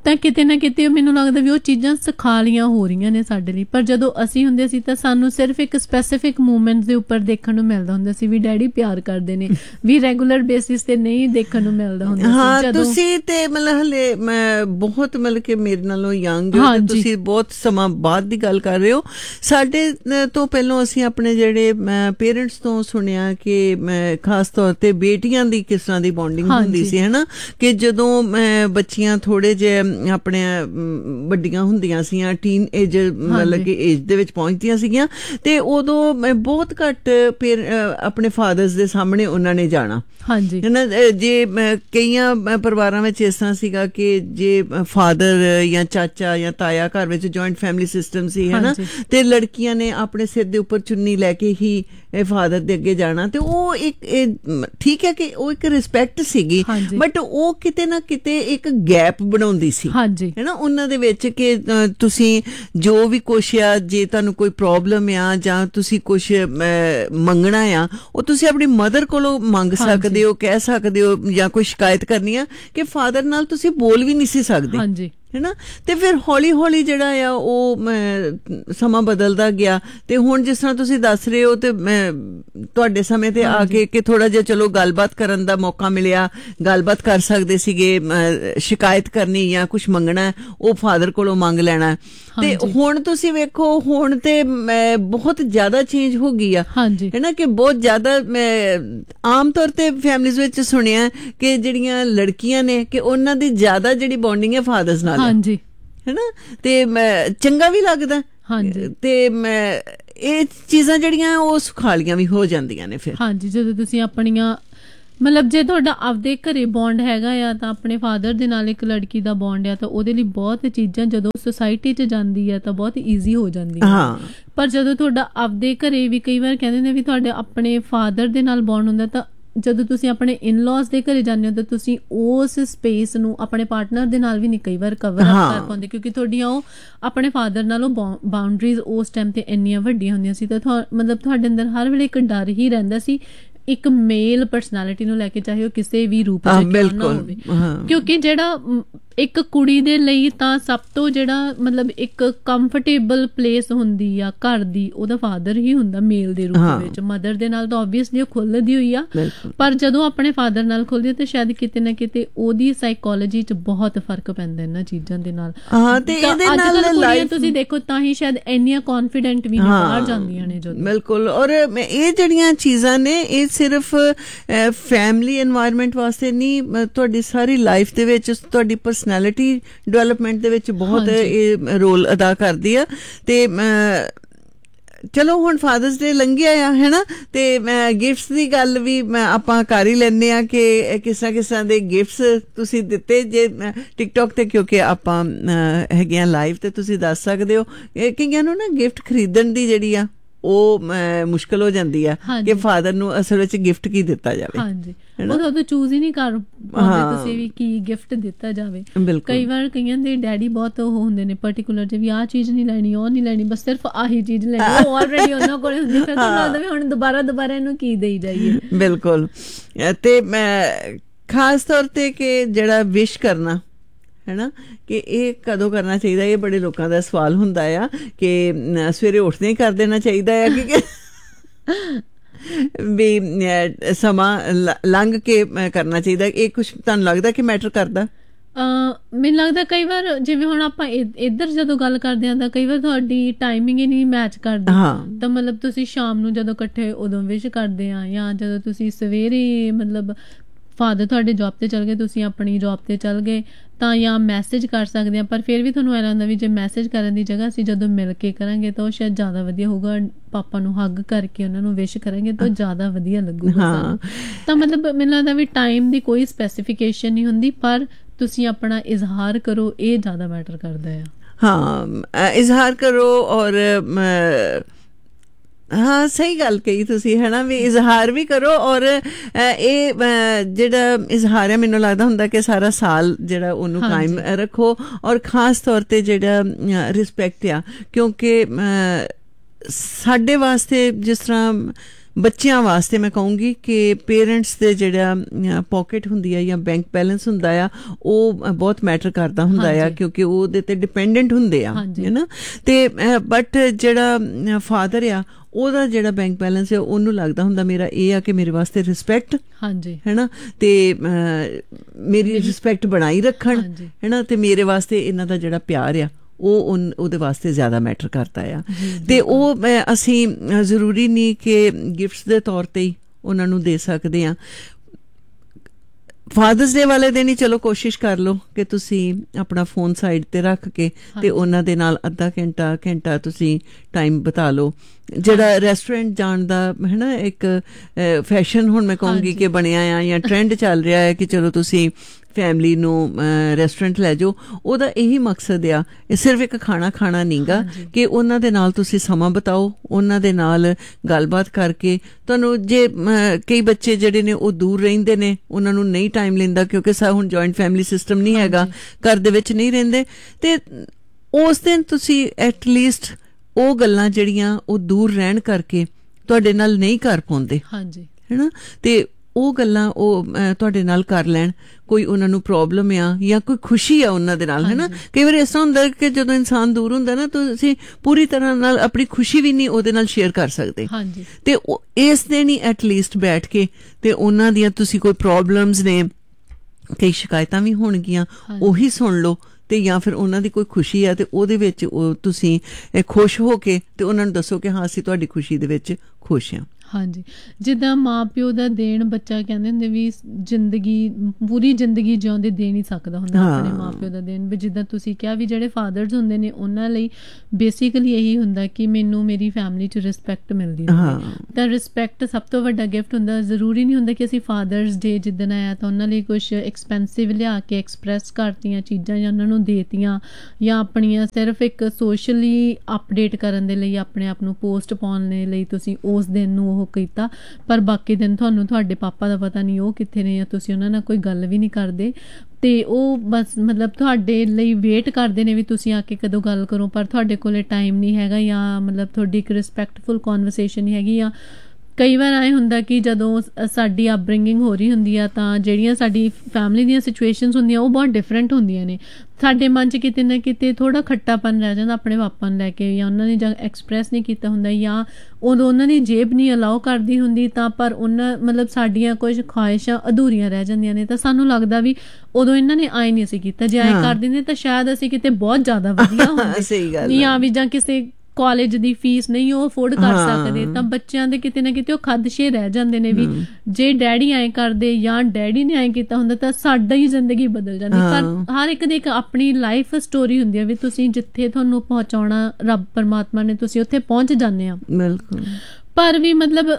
ਤਾਂ ਕਿਤੇ ਨਾ ਕਿਤੇ ਮੈਨੂੰ ਲੱਗਦਾ ਵੀ ਉਹ ਚੀਜ਼ਾਂ ਸਿਖਾਲੀਆਂ ਹੋ ਰਹੀਆਂ ਨੇ ਸਾਡੇ ਲਈ। ਪਰ ਜਦੋਂ ਅਸੀਂ ਹੁੰਦੇ ਸੀ ਤਾਂ ਸਾਨੂੰ ਸਿਰਫ ਇੱਕ ਸਪੈਸੀਫਿਕ ਮੂਵਮੈਂਟਸ ਦੇ ਉੱਪਰ ਦੇਖਣ ਨੂੰ ਮਿਲਦਾ ਹੁੰਦਾ ਸੀ ਵੀ ਡੈਡੀ ਪਿਆਰ ਕਰਦੇ ਨੇ, ਵੀ ਰੈਗੂਲਰ ਬੇਸਿਸ ਤੇ ਨਹੀਂ ਦੇਖਣ ਨੂੰ ਮਿਲਦਾ ਹੁੰਦਾ ਸੀ। ਹਾਂ, ਤੁਸੀਂ ਤੇ ਮਤਲਬ ਹਲੇ ਮੈਂ ਬਹੁਤ ਮਤਲਬ ਕਿ ਮੇਰੇ ਨਾਲੋਂ ਯੰਗ ਹੋ, ਤੁਸੀਂ ਬਹੁਤ ਸਮਾਂ ਬਾਅਦ ਦੀ ਗੱਲ ਕਰ ਰਹੇ ਹੋ। ਸਾਡੇ ਤੋਂ ਪਹਿਲਾਂ ਅਸੀਂ ਆਪਣੇ ਜਿਹੜੇ ਪੇਰੈਂਟਸ ਤੋਂ ਸੁਣਿਆ ਕਿ ਖਾਸ ਤੌਰ ਤੇ ਬੇਟੀਆਂ ਦੀ ਕਿਸ ਤਰ੍ਹਾਂ ਦੀ ਬੌਂਡਿੰਗ ਹੁੰਦੀ ਸੀ, ਹਨਾ, ਕਿ ਜਦੋਂ ਬੱਚੀਆਂ ਥੋੜੇ ਜਿਹੇ ਆਪਣੇ ਵੱਡੀਆਂ ਹੁੰਦੀਆਂ ਸੀਆਂ, ਟੀਨ ਏਜ ਮਤਲਬ ਕਿ ਏਜ ਦੇ ਵਿੱਚ ਪਹੁੰਚਦੀਆਂ ਸੀਗੀਆਂ, ਤੇ ਉਦੋਂ ਮੈਂ ਬਹੁਤ ਘੱਟ ਫਿਰ ਆਪਣੇ ਫਾਦਰਸ ਦੇ ਸਾਹਮਣੇ ਉਹਨਾਂ ਨੇ ਜਾਣਾ। ਹਾਂਜੀ, ਹਨਾ, ਜੇ ਕਈਆਂ ਪਰਿਵਾਰਾਂ ਵਿੱਚ ਇਸ ਤਰ੍ਹਾਂ ਸੀਗਾ ਕਿ ਜੇ ਫਾਦਰ ਜਾਂ ਚਾਚਾ ਜਾਂ ਤਾਇਆ ਘਰ ਵਿੱਚ ਜੁਆਇੰਟ ਫੈਮਿਲੀ ਸਿਸਟਮ ਸੀ, ਹਨਾ, ਤੇ ਲੜਕੀਆਂ ਨੇ ਆਪਣੇ ਸਿਰ ਦੇ ਉੱਪਰ ਚੁੰਨੀ ਲੈ ਕੇ ਹੀ ਫਾਦਰ ਦੇ ਅੱਗੇ ਜਾਣਾ, ਤੇ ਉਹ ਇੱਕ ਠੀਕ ਹੈ ਕਿ ਉਹ ਇੱਕ ਰਿਸਪੈਕਟ ਸੀਗੀ, ਬਟ ਉਹ ਕਿਤੇ ਨਾ ਕਿਤੇ ਇੱਕ ਗੈਪ ਬਣਾਉਂਦੀ ਸੀ, ਹੈ ਨਾ, ਉਹਨਾਂ ਦੇ ਵਿੱਚ ਕਿ ਤੁਸੀਂ ਜੋ ਵੀ ਕੁਛ ਆ, ਜੇ ਤੁਹਾਨੂੰ ਕੋਈ ਪ੍ਰੋਬਲਮ ਆ ਜਾਂ ਤੁਸੀਂ ਕੁਛ ਮੰਗਣਾ ਆ, ਉਹ ਤੁਸੀਂ ਆਪਣੀ ਮਦਰ ਕੋਲੋਂ ਮੰਗ ਸਕਦੇ ਹੋ, ਕਹਿ ਸਕਦੇ ਹੋ, ਜਾਂ ਕੋਈ ਸ਼ਿਕਾਇਤ ਕਰਨੀ ਆ ਕਿ ਫਾਦਰ ਨਾਲ ਤੁਸੀਂ ਬੋਲ ਵੀ ਨਹੀਂ ਸੀ ਸਕਦੇ, ਹੈ ਨਾ। ਤੇ ਫਿਰ ਹੌਲੀ ਹੌਲੀ ਜਿਹੜਾ ਆ ਉਹ ਸਮਾਂ ਬਦਲਦਾ ਗਿਆ, ਤੇ ਹੁਣ ਜਿਸ ਤਰ੍ਹਾਂ ਤੁਸੀਂ ਦੱਸ ਰਹੇ ਹੋ, ਤੇ ਮੈਂ ਤੁਹਾਡੇ ਸਮੇਂ ਤੇ ਆ ਕੇ ਕਿ ਥੋੜਾ ਜਿਹਾ ਚਲੋ ਗੱਲਬਾਤ ਕਰਨ ਦਾ ਮੌਕਾ ਮਿਲਿਆ, ਗੱਲਬਾਤ ਕਰ ਸਕਦੇ ਸੀਗੇ, ਸ਼ਿਕਾਇਤ ਕਰਨੀ ਜਾਂ ਕੁਛ ਮੰਗਣਾ ਉਹ ਫਾਦਰ ਕੋਲੋਂ ਮੰਗ ਲੈਣਾ। ਤੇ ਹੁਣ ਤੁਸੀਂ ਵੇਖੋ, ਹੁਣ ਤੇ ਬਹੁਤ ਜ਼ਿਆਦਾ ਚੇਂਜ ਹੋ ਗਈ ਆ, ਹੈ ਨਾ, ਕਿ ਬਹੁਤ ਜ਼ਿਆਦਾ ਮੈਂ ਆਮ ਤੌਰ ਤੇ ਫੈਮਲੀਜ਼ ਵਿੱਚ ਸੁਣਿਆ ਕਿ ਜਿਹੜੀਆਂ ਲੜਕੀਆਂ ਨੇ ਕਿ ਉਹਨਾਂ ਦੀ ਜ਼ਿਆਦਾ ਜਿਹੜੀ ਬੌਂਡਿੰਗ ਹੈ ਫਾਦਰਸ ਨਾਲ, ਹਾਂਜੀ, ਹੈ ਨਾ, ਤੇ ਮੈਂ ਚੰਗਾ ਵੀ ਲੱਗਦਾ। ਹਾਂਜੀ, ਤੇ ਮੈਂ ਇਹ ਚੀਜ਼ਾਂ ਜਿਹੜੀਆਂ ਉਹ ਸੁਖਾਲੀਆਂ ਵੀ ਹੋ ਜਾਂਦੀਆਂ ਨੇ ਫਿਰ। ਹਾਂਜੀ, ਜਦੋਂ ਤੁਸੀਂ ਆਪਣੀਆਂ ਮਤਲਬ ਜੇ ਤੁਹਾਡਾ ਆਪਦੇ ਘਰੇ ਬੌਂਡ ਹੈਗਾ ਆ ਤਾਂ ਆਪਣੇ ਫਾਦਰ ਦੇ ਨਾਲ ਇੱਕ ਲੜਕੀ ਦਾ ਬੌਂਡ ਆ ਤਾਂ ਉਹਦੇ ਲਈ ਬਹੁਤ ਚੀਜ਼ਾਂ ਜਦੋਂ ਸੁਸਾਇਟੀ 'ਚ ਜਾਂਦੀ ਆ ਤਾਂ ਬਹੁਤ ਈਜ਼ੀ ਹੋ ਜਾਂਦੀ ਆ। ਪਰ ਜਦੋਂ ਤੁਹਾਡਾ ਆਪਦੇ ਘਰੇ ਵੀ ਕਈ ਵਾਰ ਕਹਿੰਦੇ ਨੇ ਵੀ ਤੁਹਾਡੇ ਆਪਣੇ ਫਾਦਰ ਦੇ ਨਾਲ ਬੌਂਡ ਹੁੰਦਾ, ਤਾਂ ਜਦੋਂ ਤੁਸੀਂ ਆਪਣੇ ਇਨ-ਲॉज ਦੇ ਘਰੇ ਜਾਂਦੇ ਹੋ ਤਾਂ ਤੁਸੀਂ ਉਸ ਸਪੇਸ ਨੂੰ ਆਪਣੇ ਪਾਰਟਨਰ ਦੇ ਨਾਲ ਵੀ ਨਹੀਂ ਕਈ ਵਾਰ ਕਵਰ ਅਪ ਕਰ ਪਾਉਂਦੇ, ਕਿਉਂਕਿ ਤੁਹਾਡੀਆਂ ਉਹ ਆਪਣੇ ਫਾਦਰ ਨਾਲੋਂ ਬਾਉਂਡਰੀਜ਼ ਉਸ ਟਾਈਮ ਤੇ ਇੰਨੀਆਂ ਵੱਡੀਆਂ ਹੁੰਦੀਆਂ ਸੀ। ਤਾਂ ਮਤਲਬ ਤੁਹਾਡੇ ਅੰਦਰ ਹਰ ਵੇਲੇ ਇੱਕ ਡਰ ਹੀ ਰਹਿੰਦਾ ਸੀ ਇੱਕ ਮੇਲ ਪਰਸਨੈਲਿਟੀ ਨੂੰ ਲੈ ਕੇ, ਚਾਹੇ ਉਹ ਕਿਸੇ ਵੀ ਰੂਪ ਵਿੱਚ ਕਿਉਂ ਨਾ ਹੋਵੇ, ਕਿਉਂਕਿ ਜਿਹੜਾ ਇੱਕ ਕੁੜੀ ਦੇ ਲਈ ਤਾਂ ਸਭ ਤੋਂ ਜਿਹੜਾ ਮਤਲਬ ਇੱਕ ਕੰਫਰਟੇਬਲ ਪਲੇਸ ਹੁੰਦੀ ਆ ਘਰ ਦੀ, ਉਹਦਾ ਫਾਦਰ ਹੀ ਹੁੰਦਾ ਮੇਲ ਦੇ ਰੂਪ ਵਿੱਚ। ਮਦਰ ਦੇ ਨਾਲ ਤਾਂ ਓਬਵੀਅਸਲੀ ਉਹ ਖੁੱਲਦੀ ਹੋਈ ਆ, ਪਰ ਜਦੋਂ ਆਪਣੇ ਫਾਦਰ ਨਾਲ ਖੁੱਲਦੀ ਤਾਂ ਸ਼ਾਇਦ ਕਿਤੇ ਨਾ ਕਿਤੇ ਉਹਦੀ ਸਾਈਕੋਲੋਜੀ 'ਚ ਬਹੁਤ ਫਰਕ ਪੈਂਦਾ ਇਹਨਾਂ ਚੀਜ਼ਾਂ ਦੇ ਨਾਲ। ਅੱਜ ਤੁਸੀਂ ਦੇਖੋ ਤਾਂ ਹੀ ਸ਼ਾਇਦ ਇੰਨੀਆਂ ਕੌਨਫੀਡੈਂਟ ਵੀ ਬਾਹਰ ਜਾਂਦੀਆਂ ਨੇ ਜਦੋਂ। ਬਿਲਕੁਲ, ਔਰ ਇਹ ਜਿਹੜੀਆਂ ਚੀਜ਼ਾਂ ਨੇ ਇਹ ਸਿਰਫ ਫੈਮਿਲੀ ਐਨਵਾਇਰਨਮੈਂਟ ਵਾਸਤੇ ਨਹੀਂ, ਤੁਹਾਡੀ ਸਾਰੀ ਲਾਈਫ ਦੇ ਵਿੱਚ ਤੁਹਾਡੀ ਪਰਸਨੈਲਿਟੀ ਡਿਵੈਲਪਮੈਂਟ ਦੇ ਵਿੱਚ ਬਹੁਤ ਇਹ ਰੋਲ ਅਦਾ ਕਰਦੀ ਆ। ਤੇ ਚਲੋ ਹੁਣ ਫਾਦਰਸ ਡੇ ਲੰਘਿਆ ਆ, ਹੈ ਨਾ, ਤੇ ਮੈਂ ਗਿਫਟਸ ਦੀ ਗੱਲ ਵੀ ਮੈਂ ਆਪਾਂ ਕਰ ਹੀ ਲੈਂਦੇ ਹਾਂ ਕਿ ਕਿਸ ਤਰ੍ਹਾਂ ਕਿਸ ਤਰ੍ਹਾਂ ਦੇ ਗਿਫਟਸ ਤੁਸੀਂ ਦਿੱਤੇ ਜੇ ਟਿਕਟੋਕ ਤੇ, ਕਿਉਂਕਿ ਆਪਾਂ ਹੈਗੇ ਆ ਲਾਈਵ, ਤੇ ਤੁਸੀਂ ਦੱਸ ਸਕਦੇ ਹੋ। ਕਈਆਂ ਨੂੰ ਨਾ ਗਿਫਟ ਖਰੀਦਣ ਦੀ ਜਿਹੜੀ ਆ ਉਹ ਮੁਸ਼ਕਿਲ ਹੋ ਜਾਂਦੀ ਆ ਕਿ ਫਾਦਰ ਨੂੰ ਅਸਲ ਵਿੱਚ ਗਿਫਟ ਕੀ ਦਿੱਤਾ ਜਾਵੇ। ਹਾਂਜੀ, ਉਹ ਤਾਂ ਚੂਜ਼ ਹੀ ਨਹੀਂ ਕਰ ਪਾਉਂਦੇ ਤੁਸੀਂ ਵੀ ਕੀ ਗਿਫਟ ਦਿੱਤਾ ਜਾਵੇ। ਕਈ ਵਾਰ ਕਈਆਂ ਦੇ ਡੈਡੀ ਬਹੁਤ ਉਹ ਹੁੰਦੇ ਨੇ ਪਰਟੀਕੂਲਰ, ਜੇ ਵੀ ਆਹ ਚੀਜ਼ ਨਹੀਂ ਲੈਣੀ, ਉਹ ਨਹੀਂ ਲੈਣੀ, ਬਸ ਸਿਰਫ ਆਹੀ ਚੀਜ਼ ਲੈਣੀ, ਉਹ ਆਲਰੇਡੀ ਉਹਨਾਂ ਕੋਲ ਹੁੰਦੀ, ਫਿਰ ਤੁਹਾਨੂੰ ਲੱਗਦਾ ਵੀ ਹੁਣ ਦੁਬਾਰਾ ਦੁਬਾਰਾ ਇਹਨੂੰ ਕੀ ਦੇਈ ਜਾਈਏ। ਬਿਲਕੁਲ, ਤੇ ਮੈਂ ਖਾਸ ਤੌਰ ਤੇ ਕਿ ਜਿਹੜਾ ਵਿਸ਼ ਕਰਨਾ ਹੈ ਨਾ, ਕਿ ਇਹ ਕਦੋਂ ਕਰਨਾ ਚਾਹੀਦਾ, ਇਹ ਬੜੇ ਲੋਕਾਂ ਦਾ ਸਵਾਲ ਹੁੰਦਾ ਆ ਕਿ ਸਵੇਰੇ ਉੱਠਦੇ ਹੀ ਕਰ ਦੇਣਾ ਚਾਹੀਦਾ ਆ ਕਿ ਵੀ ਸਮਾਂ ਲੰਘ ਕੇ ਕਰਨਾ ਚਾਹੀਦਾ, ਇਹ ਕੁਛ ਤੁਹਾਨੂੰ ਲੱਗਦਾ ਕਿ ਮੈਟਰ ਕਰਦਾ? ਮੈਨੂੰ ਲੱਗਦਾ ਕਈ ਵਾਰ ਜਿਵੇਂ ਹੁਣ ਆਪਾਂ ਇੱਧਰ ਜਦੋਂ ਗੱਲ ਕਰਦੇ ਹਾਂ ਤਾਂ ਕਈ ਵਾਰ ਤੁਹਾਡੀ ਟਾਈਮਿੰਗ ਹੀ ਨਹੀਂ ਮੈਚ ਕਰਦੀ, ਤਾਂ ਮਤਲਬ ਤੁਸੀਂ ਸ਼ਾਮ ਨੂੰ ਜਦੋਂ ਇਕੱਠੇ ਉਦੋਂ ਵਿਸ਼ ਕਰਦੇ ਆ, ਜਾਂ ਜਦੋਂ ਤੁਸੀਂ ਸਵੇਰੇ ਮਤਲਬ ਫਾਦਰ ਤੁਹਾਡੇ ਜੋਬ ਤੇ ਚਲ ਗਏ, ਤੁਸੀਂ ਆਪਣੀ ਜੋਬ ਤੇ ਚਲ ਗਏ, ਤਾਂ ਜਾਂ ਮੈਸੇਜ ਕਰ ਸਕਦੇ ਹਾਂ। ਪਰ ਫਿਰ ਵੀ ਤੁਹਾਨੂੰ ਐਂ ਲੱਗਦਾ ਵੀ ਜੇ ਮੈਸੇਜ ਕਰਨ ਦੀ ਜਗ੍ਹਾ ਅਸੀਂ ਜਦੋਂ ਮਿਲ ਕੇ ਕਰਾਂਗੇ ਤਾਂ ਉਹ ਸ਼ਾਇਦ ਜ਼ਿਆਦਾ ਵਧੀਆ ਹੋਊਗਾ, ਪਾਪਾ ਨੂੰ ਹੱਗ ਕਰਕੇ ਉਹਨਾਂ ਨੂੰ ਵਿਸ਼ ਕਰਾਂਗੇ ਤਾਂ ਜ਼ਿਆਦਾ ਵਧੀਆ ਲੱਗੂਗਾ। ਤਾਂ ਮਤਲਬ ਮੈਨੂੰ ਲੱਗਦਾ ਵੀ ਟਾਈਮ ਦੀ ਕੋਈ ਸਪੈਸੀਫਿਕੇਸ਼ਨ ਨਹੀਂ ਹੁੰਦੀ, ਪਰ ਤੁਸੀਂ ਆਪਣਾ ਇਜ਼ਹਾਰ ਕਰੋ, ਇਹ ਜ਼ਿਆਦਾ ਮੈਟਰ ਕਰਦਾ ਆ। ਹਾਂ, ਇਜ਼ਹਾਰ ਕਰੋ, ਔਰ ਹਾਂ ਸਹੀ ਗੱਲ ਕਹੀ ਤੁਸੀਂ, ਹੈ ਨਾ, ਵੀ ਇਜ਼ਹਾਰ ਵੀ ਕਰੋ, ਔਰ ਇਹ ਜਿਹੜਾ ਇਜ਼ਹਾਰ ਹੈ ਮੈਨੂੰ ਲੱਗਦਾ ਹੁੰਦਾ ਕਿ ਸਾਰਾ ਸਾਲ ਜਿਹੜਾ ਉਹਨੂੰ ਕਾਇਮ ਰੱਖੋ, ਔਰ ਖਾਸ ਤੌਰ ਤੇ ਜਿਹੜਾ ਰਿਸਪੈਕਟ ਆ, ਕਿਉਂਕਿ ਸਾਡੇ ਵਾਸਤੇ ਜਿਸ ਤਰ੍ਹਾਂ ਬੱਚਿਆਂ ਵਾਸਤੇ ਮੈਂ ਕਹੂੰਗੀ ਕਿ ਪੇਰੈਂਟਸ ਦੇ ਜਿਹੜਾ ਪੋਕਟ ਹੁੰਦੀ ਆ ਜਾਂ ਬੈਂਕ ਬੈਲੈਂਸ ਹੁੰਦਾ ਆ ਉਹ ਬਹੁਤ ਮੈਟਰ ਕਰਦਾ ਹੁੰਦਾ ਆ, ਕਿਉਂਕਿ ਉਹਦੇ ਤੇ ਡਿਪੈਂਡੈਂਟ ਹੁੰਦੇ ਆ, ਹੈ ਨਾ। ਤੇ ਬਟ ਜਿਹੜਾ ਫਾਦਰ ਆ ਉਹਦਾ ਜਿਹੜਾ ਬੈਂਕ ਬੈਲੈਂਸ ਹੈ ਉਹਨੂੰ ਲੱਗਦਾ ਹੁੰਦਾ ਮੇਰਾ ਇਹ ਆ ਕਿ ਮੇਰੇ ਵਾਸਤੇ ਰਿਸਪੈਕਟ, ਹਾਂਜੀ, ਹੈ ਨਾ, ਤੇ ਮੇਰੀ ਰਿਸਪੈਕਟ ਬਣਾਈ ਰੱਖਣ, ਹੈ ਨਾ, ਤੇ ਮੇਰੇ ਵਾਸਤੇ ਇਹਨਾਂ ਦਾ ਜਿਹੜਾ ਪਿਆਰ ਆ ਉਹ ਉਹਦੇ ਵਾਸਤੇ ਜ਼ਿਆਦਾ ਮੈਟਰ ਕਰਦਾ ਆ। ਤੇ ਉਹ ਅਸੀਂ ਜ਼ਰੂਰੀ ਨਹੀਂ ਕਿ ਗਿਫਟਸ ਦੇ ਤੌਰ ਤੇ ਹੀ ਉਹਨਾਂ ਨੂੰ ਦੇ ਸਕਦੇ ਹਾਂ। ਫਾਦਰਸ ਡੇ ਵਾਲੇ ਦਿਨ ਹੀ ਚਲੋ ਕੋਸ਼ਿਸ਼ ਕਰ ਲਓ ਕਿ ਤੁਸੀਂ ਆਪਣਾ ਫੋਨ ਸਾਈਡ ਤੇ ਰੱਖ ਕੇ ਤੇ ਉਹਨਾਂ ਦੇ ਨਾਲ ਅੱਧਾ ਘੰਟਾ ਘੰਟਾ ਤੁਸੀਂ ਟਾਈਮ ਬਿਤਾ ਲਓ। ਜਿਹੜਾ ਰੈਸਟੋਰੈਂਟ ਜਾਣ ਦਾ ਹੈ ਨਾ ਇੱਕ ਫੈਸ਼ਨ ਹੁਣ ਮੈਂ ਕਹੂੰਗੀ ਕਿ ਬਣਿਆ ਆ ਜਾਂ ਟ੍ਰੈਂਡ ਚੱਲ ਰਿਹਾ ਹੈ ਕਿ ਚਲੋ ਤੁਸੀਂ ਫੈਮਲੀ ਨੂੰ ਰੈਸਟੋਰੈਂਟ ਲੈ ਜਾਓ, ਉਹਦਾ ਇਹੀ ਮਕਸਦ ਆ, ਇਹ ਸਿਰਫ ਇੱਕ ਖਾਣਾ ਖਾਣਾ ਨਹੀਂਗਾ ਕਿ ਉਹਨਾਂ ਦੇ ਨਾਲ ਤੁਸੀਂ ਸਮਾਂ ਬਿਤਾਓ, ਉਹਨਾਂ ਦੇ ਨਾਲ ਗੱਲਬਾਤ ਕਰਕੇ। ਤੁਹਾਨੂੰ ਜੇ ਕਈ ਬੱਚੇ ਜਿਹੜੇ ਨੇ ਉਹ ਦੂਰ ਰਹਿੰਦੇ ਨੇ, ਉਹਨਾਂ ਨੂੰ ਨਹੀਂ ਟਾਈਮ ਲੈਂਦਾ ਕਿਉਂਕਿ ਸਾ ਹੁਣ ਜੁਆਇੰਟ ਫੈਮਿਲੀ ਸਿਸਟਮ ਨਹੀਂ ਹੈਗਾ, ਘਰ ਦੇ ਵਿੱਚ ਨਹੀਂ ਰਹਿੰਦੇ, ਤੇ ਉਸ ਦਿਨ ਤੁਸੀਂ ਐਟਲੀਸਟ ਉਹ ਗੱਲਾਂ ਜਿਹੜੀਆਂ ਉਹ ਦੂਰ ਰਹਿਣ ਕਰਕੇ ਤੁਹਾਡੇ ਨਾਲ ਨਹੀਂ ਕਰ ਪਾਉਂਦੇ, ਹਾਂਜੀ, ਹੈ ਨਾ, ਤੇ ਉਹ ਗੱਲਾਂ ਉਹ ਤੁਹਾਡੇ ਨਾਲ ਕਰ ਲੈਣ। ਕੋਈ ਉਹਨਾਂ ਨੂੰ ਪ੍ਰੋਬਲਮ ਆ ਜਾਂ ਕੋਈ ਖੁਸ਼ੀ ਆ ਉਹਨਾਂ ਦੇ ਨਾਲ, ਹੈ ਨਾ। ਕਈ ਵਾਰ ਇਸ ਤਰ੍ਹਾਂ ਹੁੰਦਾ ਕਿ ਜਦੋਂ ਇਨਸਾਨ ਦੂਰ ਹੁੰਦਾ ਨਾ ਤੁਸੀਂ ਪੂਰੀ ਤਰ੍ਹਾਂ ਨਾਲ ਆਪਣੀ ਖੁਸ਼ੀ ਵੀ ਨਹੀਂ ਉਹਦੇ ਨਾਲ ਸ਼ੇਅਰ ਕਰ ਸਕਦੇ, ਤੇ ਇਸ ਦਿਨ ਹੀ ਐਟਲੀਸਟ ਬੈਠ ਕੇ ਤੇ ਉਹਨਾਂ ਦੀਆਂ ਤੁਸੀਂ ਕੋਈ ਪ੍ਰੋਬਲਮਸ ਨੇ, ਕਈ ਸ਼ਿਕਾਇਤਾਂ ਵੀ ਹੋਣਗੀਆਂ, ਉਹੀ ਸੁਣ ਲਓ, ਤੇ ਜਾਂ ਫਿਰ ਉਹਨਾਂ ਦੀ ਕੋਈ ਖੁਸ਼ੀ ਆ ਤੇ ਉਹਦੇ ਵਿੱਚ ਉਹ ਤੁਸੀਂ ਖੁਸ਼ ਹੋ ਕੇ ਤੇ ਉਹਨਾਂ ਨੂੰ ਦੱਸੋ ਕਿ ਹਾਂ ਅਸੀਂ ਤੁਹਾਡੀ ਖੁਸ਼ੀ ਦੇ ਵਿੱਚ ਖੁਸ਼ ਹਾਂ। ਹਾਂਜੀ, ਜਿੱਦਾਂ ਮਾਂ ਪਿਓ ਦਾ ਦੇਣ ਬੱਚਾ ਕਹਿੰਦੇ ਹੁੰਦੇ ਵੀ ਜ਼ਿੰਦਗੀ ਪੂਰੀ ਜ਼ਿੰਦਗੀ ਜਿਉਂਦੇ ਦੇ ਨਹੀਂ ਸਕਦਾ ਹੁੰਦਾ ਆਪਣੇ ਮਾਂ ਪਿਓ ਦਾ ਦੇਣ। ਵੀ ਜਿੱਦਾਂ ਤੁਸੀਂ ਕਿਹਾ ਵੀ ਜਿਹੜੇ ਫਾਦਰਸ ਹੁੰਦੇ ਨੇ ਉਹਨਾਂ ਲਈ ਬੇਸਿਕਲੀ ਇਹੀ ਹੁੰਦਾ ਕਿ ਮੈਨੂੰ ਮੇਰੀ ਫੈਮਿਲੀ 'ਚ ਰਿਸਪੈਕਟ ਮਿਲਦੀ ਹੁੰਦੀ, ਤਾਂ ਰਿਸਪੈਕਟ ਸਭ ਤੋਂ ਵੱਡਾ ਗਿਫਟ ਹੁੰਦਾ। ਜ਼ਰੂਰੀ ਨਹੀਂ ਹੁੰਦਾ ਕਿ ਅਸੀਂ ਫਾਦਰਸ ਡੇ ਜਿੱਦਣ ਆਇਆ ਤਾਂ ਉਹਨਾਂ ਲਈ ਕੁਛ ਐਕਸਪੈਂਸਿਵ ਲਿਆ ਕੇ ਐਕਸਪ੍ਰੈਸ ਕਰਤੀਆਂ ਚੀਜ਼ਾਂ ਜਾਂ ਉਹਨਾਂ ਨੂੰ ਦੇਤੀਆਂ, ਜਾਂ ਆਪਣੀਆਂ ਸਿਰਫ ਇੱਕ ਸੋਸ਼ਲੀ ਅਪਡੇਟ ਕਰਨ ਦੇ ਲਈ ਆਪਣੇ ਆਪ ਨੂੰ ਪੋਸਟ ਪਾਉਣ ਦੇ ਲਈ ਤੁਸੀਂ ਉਸ ਦਿਨ ਨੂੰ ਉਹ ਕੀਤਾ, ਪਰ ਬਾਕੀ ਦਿਨ ਤੁਹਾਨੂੰ ਤੁਹਾਡੇ ਪਾਪਾ ਦਾ ਪਤਾ ਨਹੀਂ ਉਹ ਕਿੱਥੇ ਨੇ, ਜਾਂ ਤੁਸੀਂ ਉਹਨਾਂ ਨਾਲ ਕੋਈ ਗੱਲ ਵੀ ਨਹੀਂ ਕਰਦੇ, ਤੇ ਉਹ ਬਸ ਮਤਲਬ ਤੁਹਾਡੇ ਲਈ ਵੇਟ ਕਰਦੇ ਨੇ ਵੀ ਤੁਸੀਂ ਆ ਕੇ ਕਦੋਂ ਗੱਲ ਕਰੋ, ਪਰ ਤੁਹਾਡੇ ਕੋਲੇ ਟਾਈਮ ਨਹੀਂ ਹੈਗਾ, ਜਾਂ ਮਤਲਬ ਤੁਹਾਡੀ ਇੱਕ ਰਿਸਪੈਕਟਫੁਲ ਕਨਵਰਸੇਸ਼ਨ ਨਹੀਂ ਹੈਗੀ। ਜਾਂ ਕਈ ਵਾਰ ਐਂ ਹੁੰਦਾ ਕਿ ਜਦੋਂ ਸਾਡੀ ਅਪਬ੍ਰਿੰਗਿੰਗ ਹੋ ਰਹੀ ਹੁੰਦੀ ਆ ਤਾਂ ਜਿਹੜੀਆਂ ਸਾਡੀ ਫੈਮਿਲੀ ਦੀਆਂ ਸਿਚੁਏਸ਼ਨਸ ਹੁੰਦੀਆਂ ਉਹ ਬਹੁਤ ਡਿਫਰੈਂਟ ਹੁੰਦੀਆਂ ਨੇ, ਸਾਡੇ ਮਨ 'ਚ ਕਿਤੇ ਨਾ ਕਿਤੇ ਥੋੜ੍ਹਾ ਖੱਟਾਪਨ ਰਹਿ ਜਾਂਦਾ ਆਪਣੇ ਪਾਪਾ ਨੂੰ ਲੈ ਕੇ, ਜਾਂ ਉਹਨਾਂ ਨੇ ਜਾਂ ਐਕਸਪ੍ਰੈਸ ਨਹੀਂ ਕੀਤਾ ਹੁੰਦਾ, ਜਾਂ ਉਦੋਂ ਉਹਨਾਂ ਦੀ ਜੇਬ ਨਹੀਂ ਅਲਾਓ ਕਰਦੀ ਹੁੰਦੀ, ਤਾਂ ਪਰ ਉਹਨਾਂ ਮਤਲਬ ਸਾਡੀਆਂ ਕੁਝ ਖੁਆਇਸ਼ਾਂ ਅਧੂਰੀਆਂ ਰਹਿ ਜਾਂਦੀਆਂ ਨੇ, ਤਾਂ ਸਾਨੂੰ ਲੱਗਦਾ ਵੀ ਉਦੋਂ ਇਹਨਾਂ ਨੇ ਆਏ ਨਹੀਂ ਅਸੀਂ ਕੀਤਾ, ਜੇ ਆਏ ਕਰ ਦਿੰਦੇ ਤਾਂ ਸ਼ਾਇਦ ਅਸੀਂ ਕਿਤੇ ਬਹੁਤ ਜ਼ਿਆਦਾ ਵਧੀਆ ਹੁੰਦੇ, ਜਾਂ ਵੀ ਜਾਂ ਕਿਸੇ ਕਾਲਜ ਦੀ ਫੀਸ ਨਹੀਂ ਉਹ ਅਫੋਰਡ ਕਰ ਸਕਦੇ, ਤਾਂ ਬੱਚਿਆਂ ਦੇ ਕਿਤੇ ਨਾ ਕਿਤੇ ਉਹ ਖਦਸ਼ੇ ਰਹਿ ਜਾਂਦੇ ਨੇ ਵੀ ਜੇ ਡੈਡੀ ਐਂ ਕਰਦੇ ਜਾਂ ਡੈਡੀ ਨੇ ਐਂ ਕੀਤਾ ਹੁੰਦਾ ਤਾਂ ਸਾਡਾ ਹੀ ਜ਼ਿੰਦਗੀ ਬਦਲ ਜਾਂਦੀ। ਪਰ ਹਰ ਇੱਕ ਦੀ ਇੱਕ ਆਪਣੀ ਲਾਈਫ ਸਟੋਰੀ ਹੁੰਦੀ ਹੈ ਵੀ ਤੁਸੀਂ ਜਿੱਥੇ ਤੁਹਾਨੂੰ ਪਹੁੰਚਾਉਣਾ ਰੱਬ ਪਰਮਾਤਮਾ ਨੇ ਤੁਸੀਂ ਉੱਥੇ ਪਹੁੰਚ ਜਾਂਦੇ ਆ, ਬਿਲਕੁਲ। ਪਰ ਵੀ ਮਤਲਬ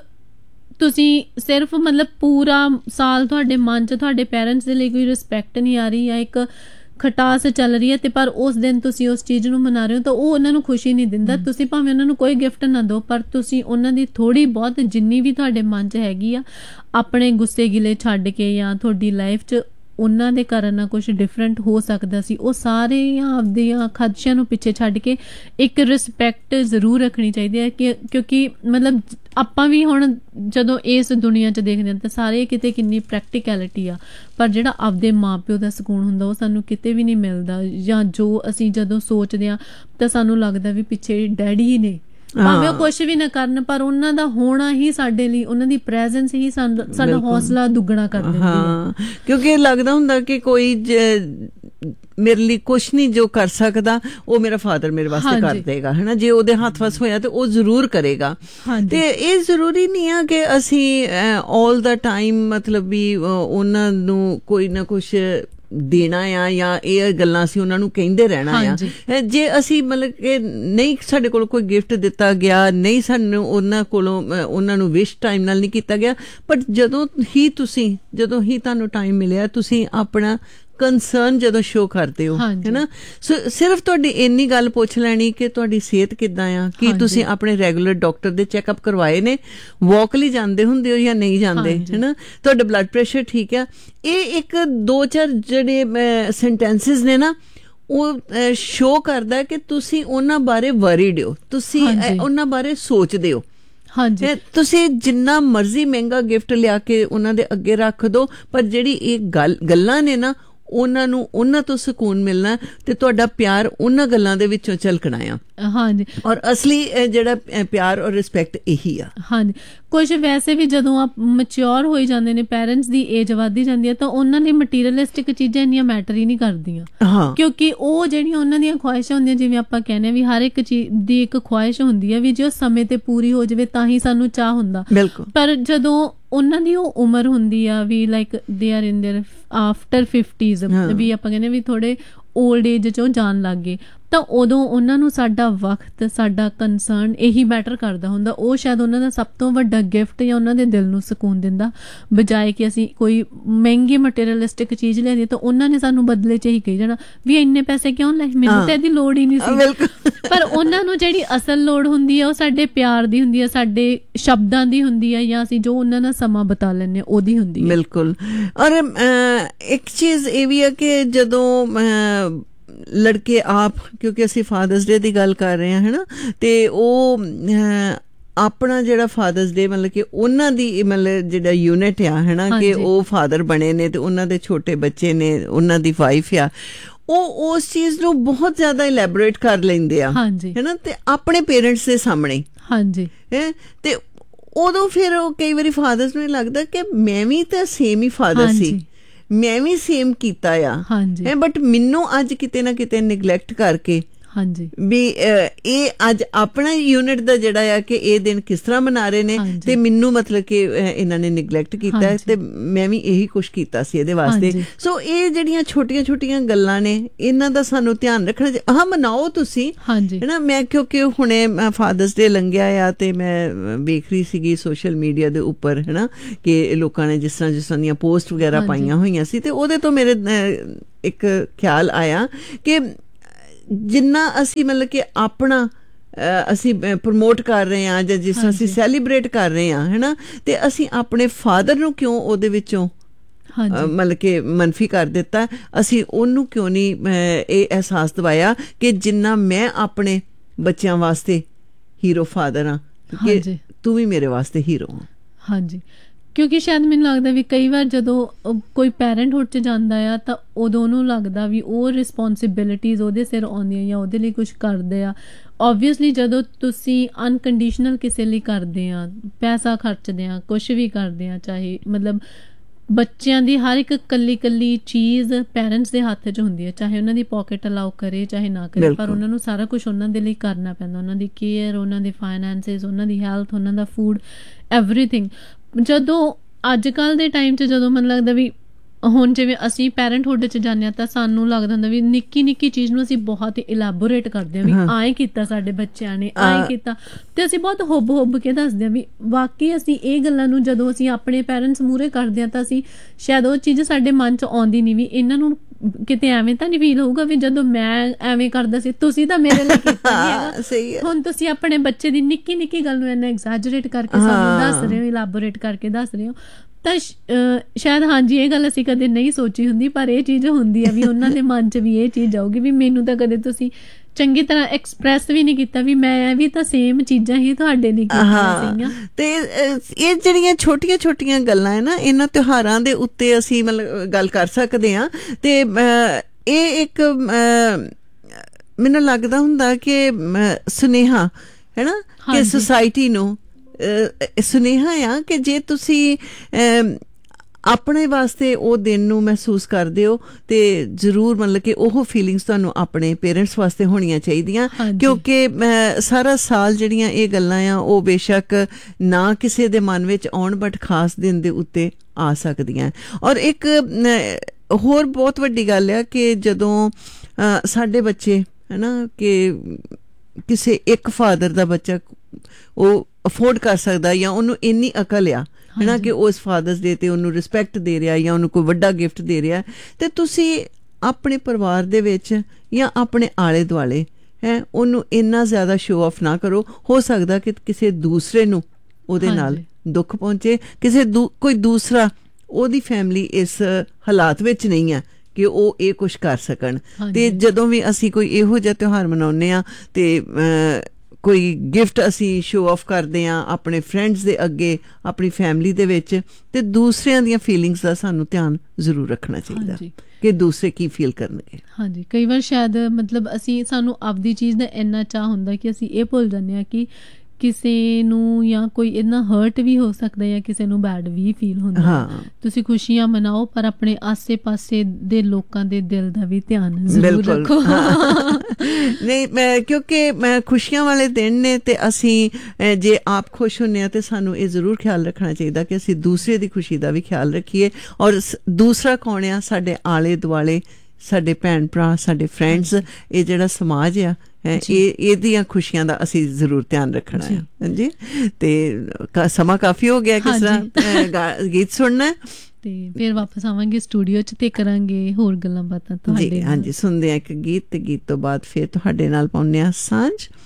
ਤੁਸੀਂ ਸਿਰਫ ਮਤਲਬ ਪੂਰਾ ਸਾਲ ਤੁਹਾਡੇ ਮਨ 'ਚ ਤੁਹਾਡੇ ਪੇਰੈਂਟਸ ਦੇ ਲਈ ਕੋਈ ਰਿਸਪੈਕਟ ਨਹੀਂ ਆ ਰਹੀ ਜਾਂ ਇੱਕ ਖਟਾਸ ਚੱਲ ਰਹੀ ਹੈ, ਤੇ ਪਰ ਉਸ ਦਿਨ ਤੁਸੀਂ ਉਸ ਚੀਜ਼ ਨੂੰ ਮਨਾ ਰਹੇ ਹੋ ਤਾਂ ਉਹ ਉਹਨਾਂ ਨੂੰ ਖੁਸ਼ੀ ਨਹੀਂ ਦਿੰਦਾ। ਤੁਸੀਂ ਭਾਵੇਂ ਉਹਨਾਂ ਨੂੰ ਕੋਈ ਗਿਫਟ ਨਾ ਦਿਓ, ਪਰ ਤੁਸੀਂ ਉਹਨਾਂ ਦੀ ਥੋੜ੍ਹੀ ਬਹੁਤ ਜਿੰਨੀ ਵੀ ਤੁਹਾਡੇ ਮਨ 'ਚ ਹੈਗੀ ਆ ਆਪਣੇ ਗੁੱਸੇ ਗਿਲੇ ਛੱਡ ਕੇ, ਜਾਂ ਤੁਹਾਡੀ ਲਾਈਫ 'ਚ ਉਹਨਾਂ ਦੇ ਕਾਰਨ ਨਾਲ ਕੁਛ ਡਿਫਰੈਂਟ ਹੋ ਸਕਦਾ ਸੀ, ਉਹ ਸਾਰੇ ਆਪਦੀਆਂ ਖਦਸ਼ਿਆਂ ਨੂੰ ਪਿੱਛੇ ਛੱਡ ਕੇ ਇੱਕ ਰਿਸਪੈਕਟ ਜ਼ਰੂਰ ਰੱਖਣੀ ਚਾਹੀਦੀ ਹੈ। ਕਿ ਕਿਉਂਕਿ ਮਤਲਬ ਆਪਾਂ ਵੀ ਹੁਣ ਜਦੋਂ ਇਸ ਦੁਨੀਆ 'ਚ ਦੇਖਦੇ ਹਾਂ ਤਾਂ ਸਾਰੇ ਕਿਤੇ ਕਿੰਨੀ ਪ੍ਰੈਕਟੀਕੈਲਿਟੀ ਆ, ਪਰ ਜਿਹੜਾ ਆਪਦੇ ਮਾਂ ਪਿਓ ਦਾ ਸਕੂਨ ਹੁੰਦਾ ਉਹ ਸਾਨੂੰ ਕਿਤੇ ਵੀ ਨਹੀਂ ਮਿਲਦਾ। ਜਾਂ ਜੋ ਅਸੀਂ ਜਦੋਂ ਸੋਚਦੇ ਹਾਂ ਤਾਂ ਸਾਨੂੰ ਲੱਗਦਾ ਵੀ ਪਿੱਛੇ ਡੈਡੀ ਹੀ ਨੇ, ਭਾਵੇਂ ਉਹ ਕੁਛ ਵੀ ਨਾ ਕਰਨ, ਪਰ ਉਹਨਾਂ ਦਾ ਹੋਣਾ ਹੀ ਸਾਡੇ ਲਈ, ਉਹਨਾਂ ਦੀ ਪ੍ਰੈਜ਼ੈਂਸ ਹੀ ਸਾਡਾ ਹੌਸਲਾ ਦੁੱਗਣਾ ਕਰ ਦਿੰਦੀ ਹੈ। ਕਿਉਂਕਿ ਲੱਗਦਾ ਹੁੰਦਾ ਕਿ ਕੋਈ ਮੇਰੇ ਲਈ ਕੁਛ ਨਹੀਂ ਜੋ ਕਰ ਸਕਦਾ ਉਹ ਮੇਰਾ ਫਾਦਰ ਮੇਰੇ ਵਾਸਤੇ ਕਰ ਦੇਗਾ, ਹੈ ਨਾ, ਜੇ ਉਹਦੇ ਹੱਥ ਵਸ ਹੋਇਆ ਤੇ ਉਹ ਜ਼ਰੂਰ ਕਰੇਗਾ। ਤੇ ਇਹ ਜ਼ਰੂਰੀ ਨਹੀਂ ਆ ਕਿ ਅਸੀਂ ਆਲ ਦਾ ਟਾਈਮ ਮਤਲਬ ਵੀ ਉਹਨਾਂ ਨੂੰ ਕੋਈ ਨਾ ਕੁਛ ਦੇਣਾ ਆ ਜਾਂ ਇਹ ਗੱਲਾਂ ਅਸੀਂ ਉਹਨਾਂ ਨੂੰ ਕਹਿੰਦੇ ਰਹਿਣਾ ਆ। ਜੇ ਅਸੀਂ ਮਤਲਬ ਕਿ ਨਹੀਂ ਸਾਡੇ ਕੋਲ ਕੋਈ ਗਿਫਟ ਦਿੱਤਾ ਗਿਆ, ਨਹੀਂ ਸਾਨੂੰ ਉਹਨਾਂ ਕੋਲੋਂ ਉਹਨਾਂ ਨੂੰ ਵਿਸ਼ ਟਾਈਮ ਨਾਲ ਨਹੀਂ ਕੀਤਾ ਗਿਆ, ਪਰ ਜਦੋਂ ਹੀ ਤੁਸੀਂ ਜਦੋਂ ਹੀ ਤੁਹਾਨੂੰ ਟਾਈਮ ਮਿਲਿਆ ਤੁਸੀਂ ਆਪਣਾ ਕੰਸਰਨ ਜਦੋਂ ਸ਼ੋ ਕਰਦੇ ਹੋ, ਹੈ ਨਾ, ਸਿਰਫ ਤੁਹਾਡੀ ਇੰਨੀ ਗੱਲ ਪੁੱਛ ਲੈਣੀ ਕਿ ਤੁਹਾਡੀ ਸਿਹਤ ਕਿੱਦਾਂ ਆ, ਕੀ ਤੁਸੀਂ ਆਪਣੇ ਰੈਗੂਲਰ ਡਾਕਟਰ ਦੇ ਚੈੱਕਅਪ ਕਰਵਾਏ ਨੇ, ਵਾਕ ਲਈ ਜਾਂਦੇ ਹੁੰਦੇ ਹੋ ਜਾਂ ਨਹੀਂ ਜਾਂਦੇ, ਹੈ ਨਾ, ਤੁਹਾਡਾ ਬਲੱਡ ਪ੍ਰੈਸ਼ਰ ਠੀਕ ਆ। ਇਹ ਇੱਕ ਦੋ ਚਾਰ ਜਿਹੜੇ ਸੈਂਟੈਂਸਿਸ ਨੇ ਨਾ ਉਹ ਸ਼ੋ ਕਰਦਾ ਕਿ ਤੁਸੀਂ ਉਹਨਾਂ ਬਾਰੇ ਵਰੀਡ ਹੋ, ਤੁਸੀਂ ਉਹਨਾਂ ਬਾਰੇ ਸੋਚਦੇ ਹੋ, ਹਾਂਜੀ ਤੁਸੀਂ ਜਿੰਨਾ ਮਰਜ਼ੀ ਮਹਿੰਗਾ ਗਿਫਟ ਲਿਆ ਕੇ ਉਹਨਾਂ ਦੇ ਅੱਗੇ ਰੱਖ ਦੋ, ਪਰ ਜਿਹੜੀ ਇਹ ਗੱਲ ਗੱਲਾਂ ਨੇ ਨਾ ਉਹਨਾਂ ਨੂੰ ਉਹਨਾਂ ਤੋਂ ਸਕੂਨ ਮਿਲਣਾ ਤੇ ਤੁਹਾਡਾ ਪਿਆਰ ਉਹਨਾਂ ਗੱਲਾਂ ਦੇ ਵਿੱਚੋਂ ਝਲਕਣਾ ਆ। ਹਾਂਜੀ ਔਰ ਅਸਲੀ ਜਿਹੜਾ ਪਿਆਰ ਔਰ ਰਿਸਪੈਕਟ ਇਹੀ ਆ। ਹਾਂਜੀ ਕੁਝ ਵੈਸੇ ਵੀ ਜਦੋਂ ਆਪ ਮੈਚਿਓਰ ਹੋਈ ਜਾਂਦੇ ਨੇ, ਪੇਰੈਂਟਸ ਦੀ ਏਜ ਵੱਧਦੀ ਜਾਂਦੀ ਹੈ, ਤਾਂ ਉਹਨਾਂ ਲਈ ਮਟੀਰੀਅਲਿਸਟਿਕ ਚੀਜ਼ਾਂ ਇੰਨੀਆਂ ਮੈਟਰ ਹੀ ਨਹੀਂ ਕਰਦੀਆਂ, ਕਿਉਂਕਿ ਉਹ ਜਿਹੜੀਆਂ ਉਹਨਾਂ ਦੀਆਂ ਖੁਆਇਸ਼ਾਂ ਹੁੰਦੀਆਂ, ਜਿਵੇਂ ਆਪਾਂ ਕਹਿੰਦੇ ਵੀ ਹਰ ਇੱਕ ਚੀਜ਼ ਦੀ ਇੱਕ ਖੁਆਇਸ਼ ਹੁੰਦੀ ਹੈ ਵੀ ਜੇ ਉਹ ਸਮੇਂ ਤੇ ਪੂਰੀ ਹੋ ਜਾਵੇ ਤਾਂ ਹੀ ਸਾਨੂੰ ਚਾਹ ਹੁੰਦਾ। ਪਰ ਜਦੋਂ ਉਹਨਾਂ ਦੀ ਉਹ ਉਮਰ ਹੁੰਦੀ ਆ ਵੀ like they are in there after ਫਿਫਟੀਜ਼, ਵੀ ਆਪਾਂ ਕਹਿੰਦੇ ਵੀ ਥੋੜੇ ਓਲਡ ਏਜ 'ਚੋਂ ਜਾਣ ਲੱਗ ਗਏ, ਤਾਂ ਉਦੋਂ ਉਹਨਾਂ ਨੂੰ ਸਾਡਾ ਵਕਤ, ਸਾਡਾ ਕੰਸਰਨ ਇਹੀ ਮੈਟਰ ਕਰਦਾ ਹੁੰਦਾ। ਉਹ ਸ਼ਾਇਦ ਉਹਨਾਂ ਦਾ ਸਭ ਤੋਂ ਵੱਡਾ ਗਿਫਟ ਜਾਂ ਉਹਨਾਂ ਦੇ ਦਿਲ ਨੂੰ ਸਕੂਨ ਦਿੰਦਾ, ਬਜਾਏ ਕਿ ਅਸੀਂ ਕੋਈ ਮਹਿੰਗੀ ਮਟੀਰੀਅਲਿਸਟਿਕ ਚੀਜ਼ ਲਿਆਂਦੀ ਤਾਂ ਉਹਨਾਂ ਨੇ ਸਾਨੂੰ ਬਦਲੇ 'ਚ ਹੀ ਕਹੀ ਜਾਣਾ ਵੀ ਇੰਨੇ ਪੈਸੇ ਕਿਉਂ ਲਏ, ਮੈਨੂੰ ਤਾਂ ਇਹਦੀ ਲੋੜ ਹੀ ਨਹੀਂ ਸੀ। ਪਰ ਉਹਨਾਂ ਨੂੰ ਜਿਹੜੀ ਅਸਲ ਲੋੜ ਹੁੰਦੀ ਹੈ ਉਹ ਸਾਡੇ ਪਿਆਰ ਦੀ ਹੁੰਦੀ ਹੈ, ਸਾਡੇ ਸ਼ਬਦਾਂ ਦੀ ਹੁੰਦੀ ਹੈ, ਜਾਂ ਅਸੀਂ ਜੋ ਉਹਨਾਂ ਨਾਲ ਸਮਾਂ ਬਿਤਾ ਲੈਂਦੇ ਹਾਂ ਉਹਦੀ ਹੁੰਦੀ ਹੈ। ਬਿਲਕੁਲ। ਔਰ ਇੱਕ ਚੀਜ਼ ਇਹ ਵੀ ਹੈ ਕਿ ਜਦੋਂ ਲੜਕੇ ਆਪ, ਕਿਉਂਕਿ ਅਸੀਂ ਫਾਦਰਸ ਡੇ ਦੀ ਗੱਲ ਕਰ ਰਹੇ ਹਾਂ ਹੈ ਨਾ, ਤੇ ਉਹ ਆਪਣਾ ਜਿਹੜਾ ਫਾਦਰਸ ਡੇ ਮਤਲਬ ਕਿ ਉਹਨਾਂ ਦੀ ਮਤਲਬ ਜਿਹੜਾ ਯੂਨਿਟ ਆ ਹੈ ਨਾ, ਕਿ ਉਹ ਫਾਦਰ ਬਣੇ ਨੇ ਤੇ ਉਹਨਾਂ ਦੇ ਛੋਟੇ ਬੱਚੇ ਨੇ, ਉਹਨਾਂ ਦੀ ਵਾਈਫ ਆ, ਉਹ ਉਸ ਚੀਜ਼ ਨੂੰ ਬਹੁਤ ਜ਼ਿਆਦਾ ਇਲੈਬੋਰੇਟ ਕਰ ਲੈਂਦੇ ਆ ਹੈ ਨਾ, ਤੇ ਆਪਣੇ ਪੇਰੈਂਟਸ ਦੇ ਸਾਹਮਣੇ। ਹਾਂਜੀ ਹੈ, ਤੇ ਉਦੋਂ ਫਿਰ ਉਹ ਕਈ ਵਾਰੀ ਫਾਦਰਸ ਨੂੰ ਲੱਗਦਾ ਕਿ ਮੈਂ ਵੀ ਤਾਂ ਸੇਮ ਹੀ ਫਾਦਰ ਸੀ, ਮੈਂ ਵੀ ਸੇਮ ਕੀਤਾ ਆ, ਬਟ ਮੈਨੂੰ ਅੱਜ ਕਿਤੇ ਨਾ ਕਿਤੇ ਨਿਗਲੈਕਟ ਕਰਕੇ ਹਾਂਜੀ ਵੀ ਇਹ ਅੱਜ ਆਪਣਾ ਯੂਨਿਟ ਦਾ ਜਿਹੜਾ ਆ ਕਿ ਇਹ ਦਿਨ ਕਿਸ ਤਰ੍ਹਾਂ ਮਨਾ ਰਹੇ ਨੇ, ਤੇ ਮੈਨੂੰ ਮਤਲਬ ਕਿ ਇਹਨਾਂ ਨੇ ਨਿਗਲੈਕਟ ਕੀਤਾ ਤੇ ਮੈਂ ਵੀ ਇਹੀ ਕੁਛ ਕੀਤਾ ਸੀ ਇਹਦੇ ਵਾਸਤੇ। ਸੋ ਇਹ ਜਿਹੜੀਆਂ ਛੋਟੀਆਂ ਛੋਟੀਆਂ ਗੱਲਾਂ ਨੇ ਇਹਨਾਂ ਦਾ ਸਾਨੂੰ ਧਿਆਨ ਰੱਖਣਾ ਚਾਹੀਦਾ। ਹਾਂ ਮਨਾਓ ਤੁਸੀਂ ਹੈ ਨਾ, ਮੈਂ ਕਿਉਂਕਿ ਹੁਣੇ ਫਾਦਰਸ ਡੇ ਲੰਘਿਆ ਆ ਤੇ ਮੈਂ ਵੇਖ ਰਹੀ ਸੀਗੀ ਸੋਸ਼ਲ ਮੀਡੀਆ ਦੇ ਉੱਪਰ ਹੈ ਨਾ ਕਿ ਲੋਕਾਂ ਨੇ ਜਿਸ ਤਰ੍ਹਾਂ ਜਿਸ ਤਰ੍ਹਾਂ ਦੀਆਂ ਪੋਸਟ ਵਗੈਰਾ ਪਾਈਆਂ ਹੋਈਆਂ ਸੀ, ਤੇ ਉਹਦੇ ਤੋਂ ਮੇਰੇ ਇੱਕ ਖਿਆਲ ਆਇਆ ਕਿ ਜਿੰਨਾ ਅਸੀਂ ਮਤਲਬ ਕਿ ਆਪਣਾ ਅਸੀਂ ਪ੍ਰਮੋਟ ਕਰ ਰਹੇ ਹਾਂ ਜਾਂ ਜਿਸ ਤਰ੍ਹਾਂ ਅਸੀਂ ਸੈਲੀਬ੍ਰੇਟ ਕਰ ਰਹੇ ਹਾਂ ਹੈ ਨਾ, ਤੇ ਅਸੀਂ ਆਪਣੇ ਫਾਦਰ ਨੂੰ ਕਿਉਂ ਉਹਦੇ ਵਿੱਚੋਂ ਮਤਲਬ ਕਿ ਮਨਫੀ ਕਰ ਦਿੱਤਾ, ਅਸੀਂ ਉਹਨੂੰ ਕਿਉਂ ਨਹੀਂ ਇਹ ਅਹਿਸਾਸ ਦਿਵਾਇਆ ਕਿ ਜਿੰਨਾ ਮੈਂ ਆਪਣੇ ਬੱਚਿਆਂ ਵਾਸਤੇ ਹੀਰੋ ਫਾਦਰ ਹਾਂ, ਕਿ ਤੂੰ ਵੀ ਮੇਰੇ ਵਾਸਤੇ ਹੀਰੋ ਹਾਂ। ਹਾਂਜੀ ਕਿਉਂਕਿ ਸ਼ਾਇਦ ਮੈਨੂੰ ਲੱਗਦਾ ਵੀ ਕਈ ਵਾਰ ਜਦੋਂ ਕੋਈ ਪੈਰੈਂਟਹੁੱਡ 'ਚ ਜਾਂਦਾ ਆ ਤਾਂ ਉਦੋਂ ਉਹਨੂੰ ਲੱਗਦਾ ਵੀ ਉਹ ਰਿਸਪੋਂਸੀਬਿਲਿਟੀਜ਼ ਉਹਦੇ ਸਿਰ ਆਉਂਦੀਆਂ ਜਾਂ ਉਹਦੇ ਲਈ ਕੁਛ ਕਰਦੇ ਆ। ਓਬਵੀਅਸਲੀ ਜਦੋਂ ਤੁਸੀਂ ਅਨਕੰਡੀਸ਼ਨਲ ਕਿਸੇ ਲਈ ਕਰਦੇ ਆ, ਪੈਸਾ ਖਰਚਦੇ ਆ, ਕੁਛ ਵੀ ਕਰਦੇ ਆ, ਚਾਹੇ ਮਤਲਬ ਬੱਚਿਆਂ ਦੀ ਹਰ ਇੱਕ ਕੱਲੀ ਕੱਲੀ ਚੀਜ਼ ਪੈਰੈਂਟਸ ਦੇ ਹੱਥ 'ਚ ਹੁੰਦੀ ਹੈ, ਚਾਹੇ ਉਹਨਾਂ ਦੀ ਪੋਕਟ ਅਲਾਓ ਕਰੇ ਚਾਹੇ ਨਾ ਕਰੇ, ਪਰ ਉਹਨਾਂ ਨੂੰ ਸਾਰਾ ਕੁਛ ਉਹਨਾਂ ਦੇ ਲਈ ਕਰਨਾ ਪੈਂਦਾ, ਉਹਨਾਂ ਦੀ ਕੇਅਰ, ਉਹਨਾਂ ਦੇ ਫਾਈਨੈਂਸਿਸ, ਉਹਨਾਂ ਦੀ ਹੈਲਥ, ਉਹਨਾਂ ਦਾ ਫੂਡ, ਐਵਰੀਥਿੰਗ। ਜਦੋਂ ਅੱਜ ਕੱਲ੍ਹ ਦੇ ਟਾਈਮ 'ਚ ਜਦੋਂ ਮੈਨੂੰ ਲੱਗਦਾ ਵੀ ਹੁਣ ਜਿਵੇਂ ਅਸੀਂ ਪੈਰੈਂਟਹੁੱਡ 'ਚ ਜਾਂਦੇ ਹਾਂ ਤਾਂ ਸਾਨੂੰ ਲੱਗਦਾ ਹੁੰਦਾ ਵੀ ਨਿੱਕੀ ਨਿੱਕੀ ਚੀਜ਼ ਨੂੰ ਅਸੀਂ ਬਹੁਤ ਹੀ ਇਲੈਬੋਰੇਟ ਕਰਦੇ ਹਾਂ ਵੀ ਆਏਂ ਕੀਤਾ ਸਾਡੇ ਬੱਚਿਆਂ ਨੇ, ਆਏਂ ਕੀਤਾ, ਤੇ ਅਸੀਂ ਬਹੁਤ ਹੁੱਬ ਹੁੱਬ ਕੇ ਦੱਸਦੇ ਹਾਂ ਵੀ ਵਾਕਈ ਅਸੀਂ ਇਹ ਗੱਲਾਂ ਨੂੰ ਜਦੋਂ ਅਸੀਂ ਆਪਣੇ ਪੈਰੈਂਟਸ ਮੂਹਰੇ ਕਰਦੇ ਹਾਂ ਤਾਂ ਅਸੀਂ ਸ਼ਾਇਦ ਉਹ ਚੀਜ਼ ਸਾਡੇ ਮਨ 'ਚ ਆਉਂਦੀ ਨਹੀਂ ਵੀ ਇਹਨਾਂ ਨੂੰ ਕਿਤੇ ਐਵੇਂ ਤਾਂ ਨਹੀਂ ਫੀਲ ਹੋਊਗਾ ਵੀ ਜਦੋਂ ਮੈਂ ਐਵੇਂ ਕਰਦਾ ਸੀ ਤੁਸੀਂ ਤਾਂ ਮੇਰੇ ਲਈ ਕੀਤਾ ਨਹੀਂ ਹੈਗਾ। ਹੁਣ ਤੁਸੀਂ ਆਪਣੇ ਬੱਚੇ ਦੀ ਨਿੱਕੀ ਨਿੱਕੀ ਗੱਲ ਨੂੰ ਇੰਨਾ ਐਗਜ਼ੈਜਰੇਟ ਕਰਕੇ ਸਾਨੂੰ ਦੱਸ ਰਹੇ ਹੋ, ਇਲੈਬੋਰੇਟ ਕਰਕੇ ਦੱਸ ਰਹੇ ਹੋ, ਤਾਂ ਸ਼ਾਇਦ ਹਾਂਜੀ ਇਹ ਗੱਲ ਅਸੀਂ ਕਦੇ ਨਹੀਂ ਸੋਚੀ ਹੁੰਦੀ, ਪਰ ਇਹ ਚੀਜ਼ ਹੁੰਦੀ ਆ ਵੀ ਉਹਨਾਂ ਦੇ ਮਨ 'ਚ ਵੀ ਇਹ ਚੀਜ਼ ਆਊਗੀ ਵੀ ਮੈਨੂੰ ਤਾਂ ਕਦੇ ਤੁਸੀਂ ਚੰਗੀ ਤਰ੍ਹਾਂ ਐਕਸਪ੍ਰੈਸ ਵੀ ਨਹੀਂ ਕੀਤਾ ਵੀ ਮੈਂ ਵੀ ਤਾਂ ਸੇਮ ਚੀਜ਼ਾਂ ਹੀ ਤੁਹਾਡੇ ਲਈ ਕੀਤੀਆਂ ਸੀਗੀਆਂ। ਤੇ ਇਹ ਜਿਹੜੀਆਂ ਛੋਟੀਆਂ ਛੋਟੀਆਂ ਗੱਲਾਂ ਹੈ ਨਾ, ਇਹਨਾਂ ਤਿਉਹਾਰਾਂ ਦੇ ਉੱਤੇ ਅਸੀਂ ਮਤਲਬ ਗੱਲ ਕਰ ਸਕਦੇ ਹਾਂ, ਤੇ ਇਹ ਇੱਕ ਮੈਨੂੰ ਲੱਗਦਾ ਹੁੰਦਾ ਕਿ ਸੁਨੇਹਾ ਹੈ ਨਾ ਕਿ ਸੁਸਾਇਟੀ ਨੂੰ ਸੁਨੇਹਾ ਆ ਕਿ ਜੇ ਤੁਸੀਂ ਆਪਣੇ ਵਾਸਤੇ ਉਹ ਦਿਨ ਨੂੰ ਮਹਿਸੂਸ ਕਰਦੇ ਹੋ ਤੇ ਜ਼ਰੂਰ ਮਤਲਬ ਕਿ ਉਹ ਫੀਲਿੰਗਸ ਤੁਹਾਨੂੰ ਆਪਣੇ ਪੇਰੈਂਟਸ ਵਾਸਤੇ ਹੋਣੀਆਂ ਚਾਹੀਦੀਆਂ, ਕਿਉਂਕਿ ਸਾਰਾ ਸਾਲ ਜਿਹੜੀਆਂ ਇਹ ਗੱਲਾਂ ਆ ਉਹ ਬੇਸ਼ੱਕ ਨਾ ਕਿਸੇ ਦੇ ਮਨ ਵਿੱਚ ਆਉਣ ਬਟ ਖਾਸ ਦਿਨ ਦੇ ਉੱਤੇ ਆ ਸਕਦੀਆਂ। ਔਰ ਇੱਕ ਹੋਰ ਬਹੁਤ ਵੱਡੀ ਗੱਲ ਆ ਕਿ ਜਦੋਂ ਸਾਡੇ ਬੱਚੇ ਹੈ ਨਾ ਕਿ ਕਿਸੇ ਇੱਕ ਫਾਦਰ ਦਾ ਬੱਚਾ ਉਹ ਅਫੋਰਡ ਕਰ ਸਕਦਾ ਜਾਂ ਉਹਨੂੰ ਇੰਨੀ ਅਕਲ ਆ ਹੈ ਨਾ ਕਿ ਉਸ ਫਾਦਰਸ ਡੇ ਤੇ ਉਹਨੂੰ ਰਿਸਪੈਕਟ ਦੇ ਰਿਹਾ ਜਾਂ ਉਹਨੂੰ ਕੋਈ ਵੱਡਾ ਗਿਫਟ ਦੇ ਰਿਹਾ, ਤੇ ਤੁਸੀਂ ਆਪਣੇ ਪਰਿਵਾਰ ਦੇ ਵਿੱਚ ਜਾਂ ਆਪਣੇ ਆਲੇ ਦੁਆਲੇ ਹੈ ਉਹਨੂੰ ਇੰਨਾ ਜ਼ਿਆਦਾ ਸ਼ੋ ਆਫ ਨਾ ਕਰੋ। ਹੋ ਸਕਦਾ ਕਿ ਕਿਸੇ ਦੂਸਰੇ ਨੂੰ ਉਹਦੇ ਨਾਲ ਦੁੱਖ ਪਹੁੰਚੇ, ਕਿਸੇ ਦੂ ਕੋਈ ਦੂਸਰਾ ਉਹਦੀ ਫੈਮਿਲੀ ਇਸ ਹਾਲਾਤ ਵਿੱਚ ਨਹੀਂ ਹੈ ਕਿ ਉਹ ਇਹ ਕੁਛ ਕਰ ਸਕਣ। ਤੇ ਜਦੋਂ ਵੀ ਅਸੀਂ ਕੋਈ ਇਹੋ ਜਿਹਾ ਤਿਉਹਾਰ ਮਨਾਉਂਦੇ ਹਾਂ ਤੇ ਕੋਈ ਗਿਫਟ ਅਸੀਂ ਸ਼ੋ ਆਫ ਕਰਦੇ ਹਾਂ ਆਪਣੇ ਫਰੈਂਡਸ ਦੇ ਅੱਗੇ, ਆਪਣੀ ਫੈਮਿਲੀ ਦੇ ਵਿੱਚ, ਤੇ ਦੂਸਰਿਆਂ ਦੀਆਂ ਫੀਲਿੰਗਸ ਦਾ ਸਾਨੂੰ ਧਿਆਨ ਜ਼ਰੂਰ ਰੱਖਣਾ ਚਾਹੀਦਾ ਕਿ ਦੂਸਰੇ ਕੀ ਫੀਲ ਕਰਨਗੇ। ਹਾਂਜੀ, ਕਈ ਵਾਰ ਸ਼ਾਇਦ ਮਤਲਬ ਅਸੀਂ ਸਾਨੂੰ ਆਪਦੀ ਚੀਜ਼ ਦਾ ਇੰਨਾ ਚਾਹ ਹੁੰਦਾ ਕਿ ਅਸੀਂ ਇਹ ਭੁੱਲ ਜਾਂਦੇ ਹਾਂ ਕਿ ਕਿਸੇ ਨੂੰ ਜਾਂ ਕੋਈ ਇੰਨਾ ਹਰਟ ਵੀ ਹੋ ਸਕਦਾ ਜਾਂ ਕਿਸੇ ਨੂੰ ਬੈਡ ਵੀ ਫੀਲ ਹੁੰਦਾ। ਹਾਂ, ਤੁਸੀਂ ਖੁਸ਼ੀਆਂ ਮਨਾਓ ਪਰ ਆਪਣੇ ਆਸੇ ਪਾਸੇ ਦੇ ਲੋਕਾਂ ਦੇ ਦਿਲ ਦਾ ਵੀ ਧਿਆਨ ਜ਼ਰੂਰ ਰੱਖੋ। ਨਹੀਂ, ਮੈਂ ਕਿਉਂਕਿ ਮੈਂ ਖੁਸ਼ੀਆਂ ਵਾਲੇ ਦਿਨ ਨੇ ਤੇ ਅਸੀਂ ਜੇ ਆਪ ਖੁਸ਼ ਹੁੰਦੇ ਹਾਂ ਤੇ ਸਾਨੂੰ ਇਹ ਜ਼ਰੂਰ ਖਿਆਲ ਰੱਖਣਾ ਚਾਹੀਦਾ ਕਿ ਅਸੀਂ ਦੂਸਰੇ ਦੀ ਖੁਸ਼ੀ ਦਾ ਵੀ ਖਿਆਲ ਰੱਖੀਏ। ਔਰ ਦੂਸਰਾ ਕੌਣ ਆ? ਸਾਡੇ ਆਲੇ ਦੁਆਲੇ, ਸਾਡੇ ਭੈਣ ਭਰਾ, ਸਾਡੇ ਫਰੈਂਡਸ, ਇਹ ਜਿਹੜਾ ਸਮਾਜ ਆ ਇਹ ਇਹਦੀਆਂ ਖੁਸ਼ੀਆਂ ਦਾ ਅਸੀਂ ਜ਼ਰੂਰ ਧਿਆਨ ਰੱਖਣਾ ਹੈ। ਹਾਂਜੀ, ਤੇ ਸਮਾਂ ਕਾਫੀ ਹੋ ਗਿਆ ਕਿਸ ਤਰ੍ਹਾਂ ਗੀਤ ਸੁਣਨਾ ਤੇ ਫਿਰ ਵਾਪਸ ਆਵਾਂਗੇ ਸਟੂਡੀਓ 'ਚ ਤੇ ਕਰਾਂਗੇ ਹੋਰ ਗੱਲਾਂ ਬਾਤਾਂ ਤੁਹਾਡੇ। ਹਾਂਜੀ, ਸੁਣਦੇ ਹਾਂ ਇੱਕ ਗੀਤ ਤੇ ਗੀਤ ਤੋਂ ਬਾਅਦ ਫਿਰ ਤੁਹਾਡੇ ਨਾਲ ਪਾਉਂਦੇ ਹਾਂ ਸਾਂਝ।